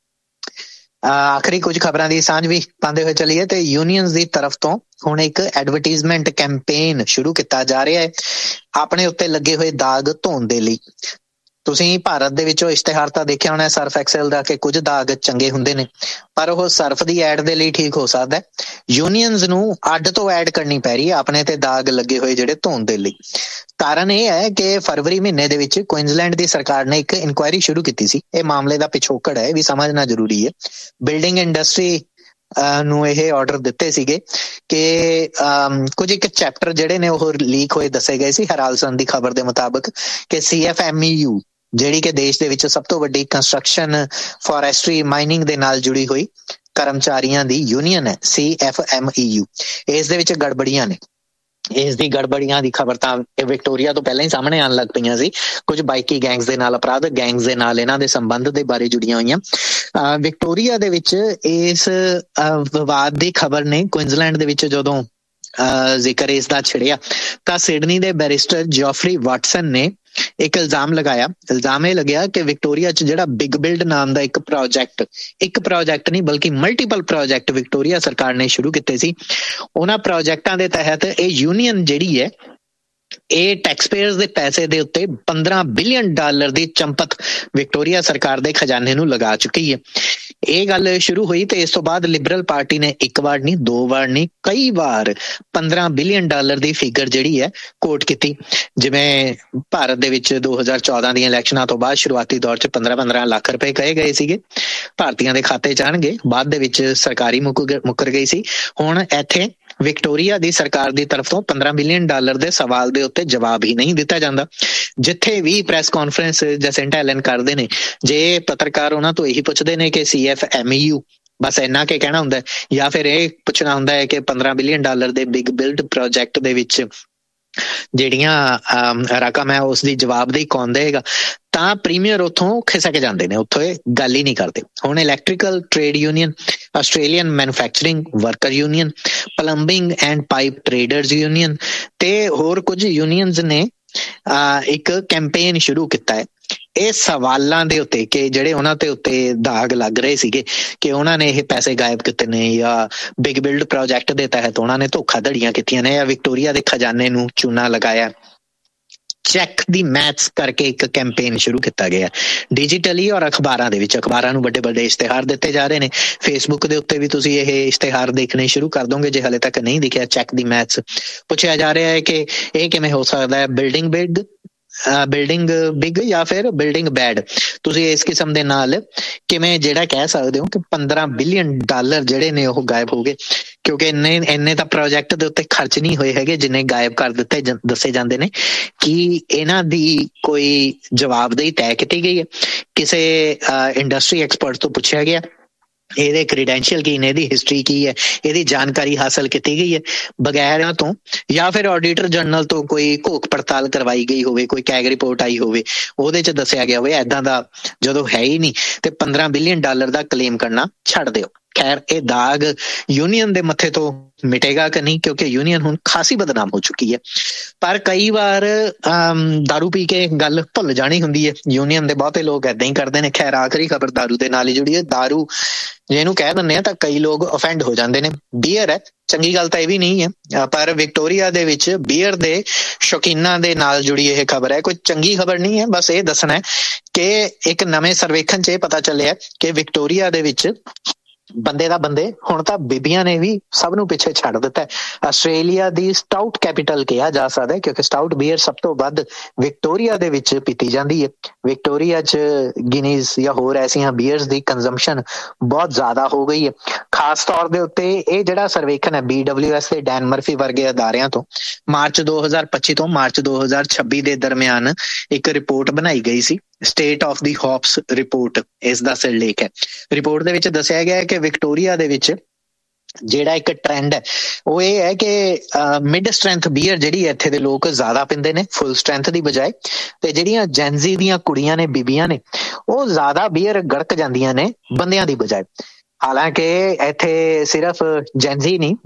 ਆਖਰੀ ਕੁਝ ਖਬਰਾਂ ਦੀ ਸਾਂਝ ਵੀ ਪਾਉਂਦੇ ਹੋਏ ਚੱਲੀਏ ਤੇ ਯੂਨੀਅਨਸ ਦੀ ਤਰਫ ਤੋਂ ਹੁਣ ਇੱਕ ਐਡਵਰਟੀਜ਼ਮੈਂਟ ਕੈਂਪੇਨ ਸ਼ੁਰੂ ਕੀਤਾ ਜਾ ਰਿਹਾ ਹੈ ਆਪਣੇ ਉੱਤੇ ਲੱਗੇ ਹੋਏ ਦਾਗ ਧੋਣ ਦੇ ਲਈ। ਤੁਸੀਂ ਭਾਰਤ ਦੇ ਵਿੱਚੋਂ ਇਸ਼ਤਿਹਾਰ ਤਾਂ ਦੇਖਿਆ ਹੋਣਾ ਸਰਫ ਐਕਸਲ ਦਾ ਕਿ ਕੁਝ ਦਾਗ ਚੰਗੇ ਹੁੰਦੇ ਨੇ ਪਰ ਉਹ ਸਰਫ ਦੀ ਐਡ ਦੇ ਲਈ ਠੀਕ ਹੋ ਸਕਦਾ। ਯੂਨੀਅਨਸ ਨੂੰ ਅੱਡ ਤੋਂ ਐਡ ਕਰਨੀ ਪੈ ਰਹੀ ਹੈ ਆਪਣੇ ਤੇ ਦਾਗ ਲੱਗੇ ਹੋਏ ਜਿਹੜੇ ਧੋਣ ਦੇ ਲਈ। ਕਾਰਨ ਇਹ ਹੈ ਕਿ ਫਰਵਰੀ ਮਹੀਨੇ ਦੇ ਵਿੱਚ ਕੁਇਨਜ਼ਲੈਂਡ ਦੀ ਸਰਕਾਰ ਨੇ ਇੱਕ ਇਨਕੁਆਇਰੀ ਸ਼ੁਰੂ ਕੀਤੀ ਸੀ। ਇਹ ਮਾਮਲੇ ਦਾ ਪਿਛੋਕੜ ਹੈ ਵੀ ਸਮਝਣਾ ਜ਼ਰੂਰੀ ਹੈ। ਬਿਲਡਿੰਗ ਇੰਡਸਟਰੀ ਨੂੰ ਇਹ ਆਰਡਰ ਦਿੱਤੇ ਸੀਗੇ ਕਿ ਕੁਝ ਇੱਕ ਚੈਪਟਰ ਜਿਹੜੇ ਨੇ ਉਹ ਲੀਕ ਹੋਏ ਦੱਸੇ ਗਏ ਸੀ ਹਰਾਲਸਨ ਦੀ ਖਬਰ ਦੇ ਮੁਤਾਬਕ ਕਿ CFMEU ਜਿਹੜੀ ਕਿ ਦੇਸ਼ ਦੇ ਵਿੱਚ ਸਭ ਤੋਂ ਵੱਡੀ ਕੰਸਟਰਕਸ਼ਨ, ਫੋਰੈਸਟਰੀ, ਮਾਈਨਿੰਗ ਦੇ ਨਾਲ ਜੁੜੀ ਹੋਈ ਕਰਮਚਾਰੀਆਂ ਦੀ ਯੂਨੀਅਨ ਹੈ CFMEU, ਇਸ ਦੇ ਵਿੱਚ ਗੜਬੜੀਆਂ ਨੇ। ਇਸ ਦੀ ਗੜਬੜੀਆਂ ਦੀ ਖਬਰ ਤਾਂ ਵਿਕਟੋਰੀਆ ਤੋਂ ਪਹਿਲਾਂ ਹੀ ਸਾਹਮਣੇ ਆਉਣ ਲੱਗ ਪਈਆਂ ਸੀ। ਕੁਝ ਬਾਈਕੀ ਗੈਂਗਸ ਦੇ ਨਾਲ, ਅਪਰਾਧਕ ਗੈਂਗਸ ਦੇ ਨਾਲ ਇਹਨਾਂ ਦੇ ਸੰਬੰਧ ਦੇ ਬਾਰੇ ਜੁੜੀਆਂ ਹੋਈਆਂ। ਵਿਕਟੋਰੀਆ ਦੇ ਵਿੱਚ ਇਸ ਵਿਵਾਦ ਦੀ ਖਬਰ ਨੇ ਕੁਇਨਜ਼ਲੈਂਡ ਦੇ ਵਿੱਚ ਜਦੋਂ ਜ਼ਿਕਰ ਇਸ ਦਾ ਛਿੜਿਆ ਤਾਂ ਸਿਡਨੀ ਦੇ ਬੈਰਿਸਟਰ ਜੌਫਰੀ ਵਾਟਸਨ ਨੇ ਇੱਕ ਇਲਜ਼ਾਮ ਲਗਾਇਆ। ਇਲਜ਼ਾਮ ਇਹ ਲੱਗਿਆ ਕਿ ਵਿਕਟੋਰੀਆ 'ਚ ਜਿਹੜਾ ਬਿਗ ਬਿਲਡ ਨਾਮ ਦਾ ਇੱਕ ਪ੍ਰੋਜੈਕਟ ਨਹੀਂ ਬਲਕਿ ਮਲਟੀਪਲ ਪ੍ਰੋਜੈਕਟ ਵਿਕਟੋਰੀਆ ਸਰਕਾਰ ਨੇ ਸ਼ੁਰੂ ਕੀਤੇ ਸੀ। ਉਹਨਾਂ ਪ੍ਰੋਜੈਕਟਾਂ ਦੇ ਤਹਿਤ ਇਹ ਯੂਨੀਅਨ ਜਿਹੜੀ ਹੈ ਇਹ ਟੈਕਸਪੇਅਰਸ ਦੇ ਪੈਸੇ ਦੇ ਉੱਤੇ $15 ਬਿਲੀਅਨ ਦੀ ਚੰਪਤ ਵਿਕਟੋਰੀਆ ਸਰਕਾਰ ਦੇ ਖਜ਼ਾਨੇ ਨੂੰ ਲਗਾ ਚੁੱਕੀ ਹੈ। ਇਹ ਗੱਲ ਸ਼ੁਰੂ ਹੋਈ ਤੇ ਇਸ ਤੋਂ ਬਾਅਦ ਲਿਬਰਲ ਪਾਰਟੀ ਨੇ ਇੱਕ ਵਾਰ ਨਹੀਂ, ਦੋ ਵਾਰ ਨਹੀਂ, ਕਈ ਵਾਰ $15 ਬਿਲੀਅਨ ਦੀ ਫਿਗਰ ਜਿਹੜੀ ਹੈ ਕੋਟ ਕੀਤੀ। ਜਿਵੇਂ ਭਾਰਤ ਦੇ ਵਿੱਚ 2014 ਦੀਆਂ ਇਲੈਕਸ਼ਨਾਂ ਤੋਂ ਬਾਅਦ ਸ਼ੁਰੂਆਤੀ ਦੌਰ 'ਚ 15-15 ਲੱਖ ਰੁਪਏ ਕਹੇ ਗਏ ਸੀਗੇ ਭਾਰਤੀਆਂ ਦੇ ਖਾਤੇ 'ਚ ਆਉਣਗੇ, ਬਾਅਦ ਦੇ ਵਿੱਚ ਸਰਕਾਰੀ ਮੁੱਕਰ ਗਈ ਸੀ। ਹੁਣ ਇੱਥੇ ਵਿਕਟੋਰੀਆ ਦੀ ਸਰਕਾਰ ਦੀ ਤਰਫ ਤੋਂ $15 ਬਿਲੀਅਨ ਦੇ ਸਵਾਲ ਦੇ ਉੱਤੇ ਜਵਾਬ ਹੀ ਨਹੀਂ ਦਿੱਤਾ ਜਾਂਦਾ। ਜਿੱਥੇ ਵੀ ਪ੍ਰੈਸ ਕਾਨਫਰੰਸ ਜੈਸਿੰਟਾ ਐਲਨ ਕਰਦੇ ਨੇ, ਜੇ ਪੱਤਰਕਾਰ ਉਹਨਾਂ ਤੋਂ ਇਹੀ ਪੁੱਛਦੇ ਨੇ ਕਿ CFMEU ਬਸ ਇੰਨਾ ਕੇ ਕਹਿਣਾ ਹੁੰਦਾ, ਜਾਂ ਫਿਰ ਇਹ ਪੁੱਛਣਾ ਹੁੰਦਾ ਹੈ ਕਿ $15 ਬਿਲੀਅਨ ਦੇ ਬਿਗ ਬਿਲਡ ਪ੍ਰੋਜੈਕਟ ਦੇ ਵਿੱਚ ਜਿਹੜੀਆਂ ਰਕਮ ਹੈ ਉਸ ਦੀ ਜਵਾਬਦੇਹੀ ਕੌਣ ਦੇਗਾ, ਤਾਂ ਪ੍ਰੀਮੀਅਰ ਉੱਥੋਂ ਖਿਸਕ ਜਾਂਦੇ ਨੇ, ਉੱਥੋਂ ਇਹ ਗੱਲ ਹੀ ਨਹੀਂ ਕਰਦੇ। ਹੁਣ electrical trade union, Australian manufacturing worker union, plumbing and pipe traders union ਤੇ ਹੋਰ ਕੁਝ ਯੂਨੀਅਨਸ ਨੇ ਇੱਕ ਕੈਂਪੇਨ ਸ਼ੁਰੂ ਕੀਤਾ ਹੈ ਇਹ ਸਵਾਲਾਂ ਦੇ ਉੱਤੇ ਕਿ ਜਿਹੜੇ ਉਹਨਾਂ ਦੇ ਉੱਤੇ ਦਾਗ ਲੱਗ ਰਹੇ ਸੀਗੇ ਕਿ ਉਹਨਾਂ ਨੇ ਇਹ ਪੈਸੇ ਗਾਇਬ ਕੀਤੇ ਨੇ, ਜਾਂ ਬਿਗ ਬਿਲਡ ਪ੍ਰੋਜੈਕਟ ਦੇ ਤਹਿਤ ਉਹਨਾਂ ਨੇ ਧੋਖਾਧੜੀਆਂ ਕੀਤੀਆਂ ਨੇ, ਜਾਂ ਵਿਕਟੋਰੀਆ ਦੇ ਖਜ਼ਾਨੇ ਨੂੰ ਚੂਨਾ ਲਗਾਇਆ। ਚੈੱਕ ਦੀ ਮੈਥਸ ਕਰਕੇ ਇੱਕ ਕੈਂਪੇਨ ਸ਼ੁਰੂ ਕੀਤਾ ਗਿਆ ਡਿਜੀਟਲੀ ਔਰ ਅਖਬਾਰਾਂ ਦੇ ਵਿੱਚ। ਅਖਬਾਰਾਂ ਨੂੰ ਵੱਡੇ ਵੱਡੇ ਇਸ਼ਤਿਹਾਰ ਦਿੱਤੇ ਜਾ ਰਹੇ ਨੇ, ਫੇਸਬੁੱਕ ਦੇ ਉੱਤੇ ਵੀ ਤੁਸੀਂ ਇਹ ਇਸ਼ਤਿਹਾਰ ਦੇਖਣੇ ਸ਼ੁਰੂ ਕਰ ਦੋਗੇ ਜੇ ਹਲੇ ਤੱਕ ਨਹੀਂ ਦਿਖਿਆ। ਚੈੱਕ ਦੀ ਮੈਥਸ ਪੁੱਛਿਆ ਜਾ ਰਿਹਾ ਹੈ ਕਿ ਇਹ ਕਿਵੇਂ ਹੋ ਸਕਦਾ ਹੈ, ਬਿਲਡਿੰਗ ਬਿਗ ਜਾਂ ਫਿਰ ਬਿਲਡਿੰਗ ਬੈਡ। ਤੁਸੀਂ ਇਸ ਕਿਸਮ ਦੇ ਨਾਲ ਕਿਵੇਂ ਜਿਹੜਾ ਕਹਿ ਸਕਦੇ ਹੋ ਕਿ $15 ਬਿਲੀਅਨ ਜਿਹੜੇ ਨੇ ਉਹ ਗਾਇਬ ਹੋ ਗਏ, ਕਿਉਂਕਿ ਇੰਨੇ ਤਾਂ ਪ੍ਰੋਜੈਕਟ ਦੇ ਉੱਤੇ ਖਰਚ ਨਹੀਂ ਹੋਏ ਹੈਗੇ ਜਿੰਨੇ ਗਾਇਬ ਕਰ ਦਿੱਤੇ ਦੱਸੇ ਜਾਂਦੇ ਨੇ। ਕੀ ਇਹਨਾਂ ਦੀ ਕੋਈ ਜਵਾਬਦੇਹੀ ਤੈਅ ਕੀਤੀ ਗਈ ਹੈ? ਕਿਸੇ ਇੰਡਸਟਰੀ ਐਕਸਪਰਟ ਤੋਂ ਪੁੱਛਿਆ ਗਿਆ ਇਹਦੇ ਕ੍ਰੀਡੈਂਸ਼ੀਅਲ ਕੀ ਨੇ, ਇਹਦੀ ਹਿਸਟਰੀ ਕੀ ਹੈ, ਇਹਦੀ ਜਾਣਕਾਰੀ ਹਾਸਲ ਕੀਤੀ ਗਈ ਹੈ ਬਗੈਰ ਤੋਂ, ਜਾਂ ਫਿਰ ਆਡੀਟਰ ਜਨਰਲ ਤੋਂ ਕੋਈ ਘੋਖ ਪੜਤਾਲ ਕਰਵਾਈ ਗਈ ਹੋਵੇ, ਕੋਈ ਕੈਗ ਰਿਪੋਰਟ ਆਈ ਹੋਵੇ ਉਹਦੇ 'ਚ ਦੱਸਿਆ ਗਿਆ ਹੋਵੇ ਐਦਾਂ ਦਾ ਜਦੋਂ ਹੈ ਹੀ ਨਹੀਂ ਤੇ $15 ਬਿਲੀਅਨ ਦਾ ਕਲੇਮ ਕਰਨਾ ਛੱਡ ਦਿਓ। ਖੈਰ ਇਹ ਦਾਗ ਯੂਨੀਅਨ ਦੇ ਮੱਥੇ ਤੋਂ ਮਿਟੇਗਾ ਕਿ ਨਹੀਂ, ਕਿਉਂਕਿ ਯੂਨੀਅਨ ਹੁਣ ਖਾਸੀ ਬਦਨਾਮ ਹੋ ਚੁੱਕੀ ਹੈ। ਪਰ ਕਈ ਵਾਰ ਦਾਰੂ ਪੀ ਕੇ ਗੱਲ ਭੁੱਲ ਜਾਣੀ ਹੁੰਦੀ ਹੈ, ਯੂਨੀਅਨ ਦੇ ਬਹੁਤੇ ਲੋਕ ਏਦਾਂ ਹੀ ਕਰਦੇ ਨੇ। ਖੈਰ ਆਖਰੀ ਖਬਰ ਦਾਰੂ ਦੇ ਨਾਲ ਹੀ ਜੁੜੀ ਹੈ। ਦਾਰੂ ਜੇ ਇਹਨੂੰ ਕਹਿ ਦਿੰਦੇ ਆ ਤਾਂ ਕਈ ਲੋਕ ਅਫੈਂਡ ਹੋ ਜਾਂਦੇ ਨੇ। ਬੀਅਰ ਹੈ, ਚੰਗੀ ਗੱਲ ਤਾਂ ਇਹ ਵੀ ਨਹੀਂ ਹੈ, ਪਰ ਵਿਕਟੋਰੀਆ ਦੇ ਵਿੱਚ ਬੀਅਰ ਦੇ ਸ਼ੌਕੀਨਾਂ ਦੇ ਨਾਲ ਜੁੜੀ ਇਹ ਖਬਰ ਹੈ। ਕੋਈ ਚੰਗੀ ਖਬਰ ਨਹੀਂ ਹੈ, ਬਸ ਇਹ ਦੱਸਣਾ ਹੈ ਕਿ ਇੱਕ ਨਵੇਂ ਸਰਵੇਖਣ 'ਚ ਇਹ ਪਤਾ ਚੱਲਿਆ ਕਿ ਵਿਕਟੋਰੀਆ ਦੇ ਵਿੱਚ ਬੰਦੇ ਹੁਣ ਤਾਂ ਬੀਬੀਆਂ ਨੇ ਵੀ ਸਭ ਨੂੰ ਪਿੱਛੇ ਛੱਡ ਦਿੱਤਾ ਹੈ। ਆਸਟ੍ਰੇਲੀਆ ਦੀ ਸਟਾਊਟ ਕੈਪੀਟਲ ਕਿਹਾ ਜਾ ਸਕਦਾ ਹੈ ਕਿਉਂਕਿ ਸਟਾਊਟ ਬੀਅਰ ਸਭ ਤੋਂ ਵੱਧ ਵਿਕਟੋਰੀਆ ਦੇ ਵਿੱਚ ਪੀਤੀ ਜਾਂਦੀ ਹੈ। ਵਿਕਟੋਰੀਆ 'ਚ ਗਿਨੀਜ਼ ਜਾਂ ਹੋਰ ਐਸੀਆਂ ਬੀਅਰਸ ਦੀ ਕੰਜ਼ੰਪਸ਼ਨ ਬਹੁਤ ਜ਼ਿਆਦਾ ਹੋ ਗਈ ਹੈ। ਖਾਸ ਤੌਰ ਦੇ ਉੱਤੇ ਇਹ ਜਿਹੜਾ ਸਰਵੇਖਣ ਹੈ BWS ਤੇ ਡੈਨ ਮਰਫੀ ਵਰਗੇ ਅਦਾਰਿਆਂ ਤੋਂ ਮਾਰਚ 2025 ਤੋਂ ਮਾਰਚ 2026 ਦੇ ਦਰਮਿਆਨ ਇੱਕ ਰਿਪੋਰਟ ਬਣਾਈ ਗਈ ਸੀ, state of the hopes report ਇਸ ਦਾ ਸਿਰਲੇਖ ਹੈ। ਰਿਪੋਰਟ ਦੇ ਵਿੱਚ ਦੱਸਿਆ ਗਿਆ ਹੈ ਕਿ ਵਿਕਟੋਰੀਆ ਦੇ ਵਿੱਚ ਜਿਹੜਾ ਇੱਕ ਟ੍ਰੈਂਡ ਹੈ ਉਹ ਇਹ ਹੈ ਕਿ ਮਿਡ ਸਟਰੈਂਥ ਬੀਅਰ ਜਿਹੜੀ ਇੱਥੇ ਦੇ ਲੋਕ ਜ਼ਿਆਦਾ ਪੀਂਦੇ ਨੇ ਫੁੱਲ ਸਟਰੈਂਥ ਦੀ ਬਜਾਏ, ਤੇ ਜਿਹੜੀਆਂ ਜੈਨਜ਼ੀ ਦੀਆਂ ਕੁੜੀਆਂ ਨੇ, ਬੀਬੀਆਂ ਨੇ, ਉਹ ਜ਼ਿਆਦਾ ਬੀਅਰ ਗੜਕ ਜਾਂਦੀਆਂ ਨੇ ਬੰਦਿਆਂ ਦੀ ਬਜਾਏ। ਹਾਲਾਂਕਿ ਇੱਥੇ ਸਿਰਫ ਜੈਨਜ਼ੀ ਨਹੀਂ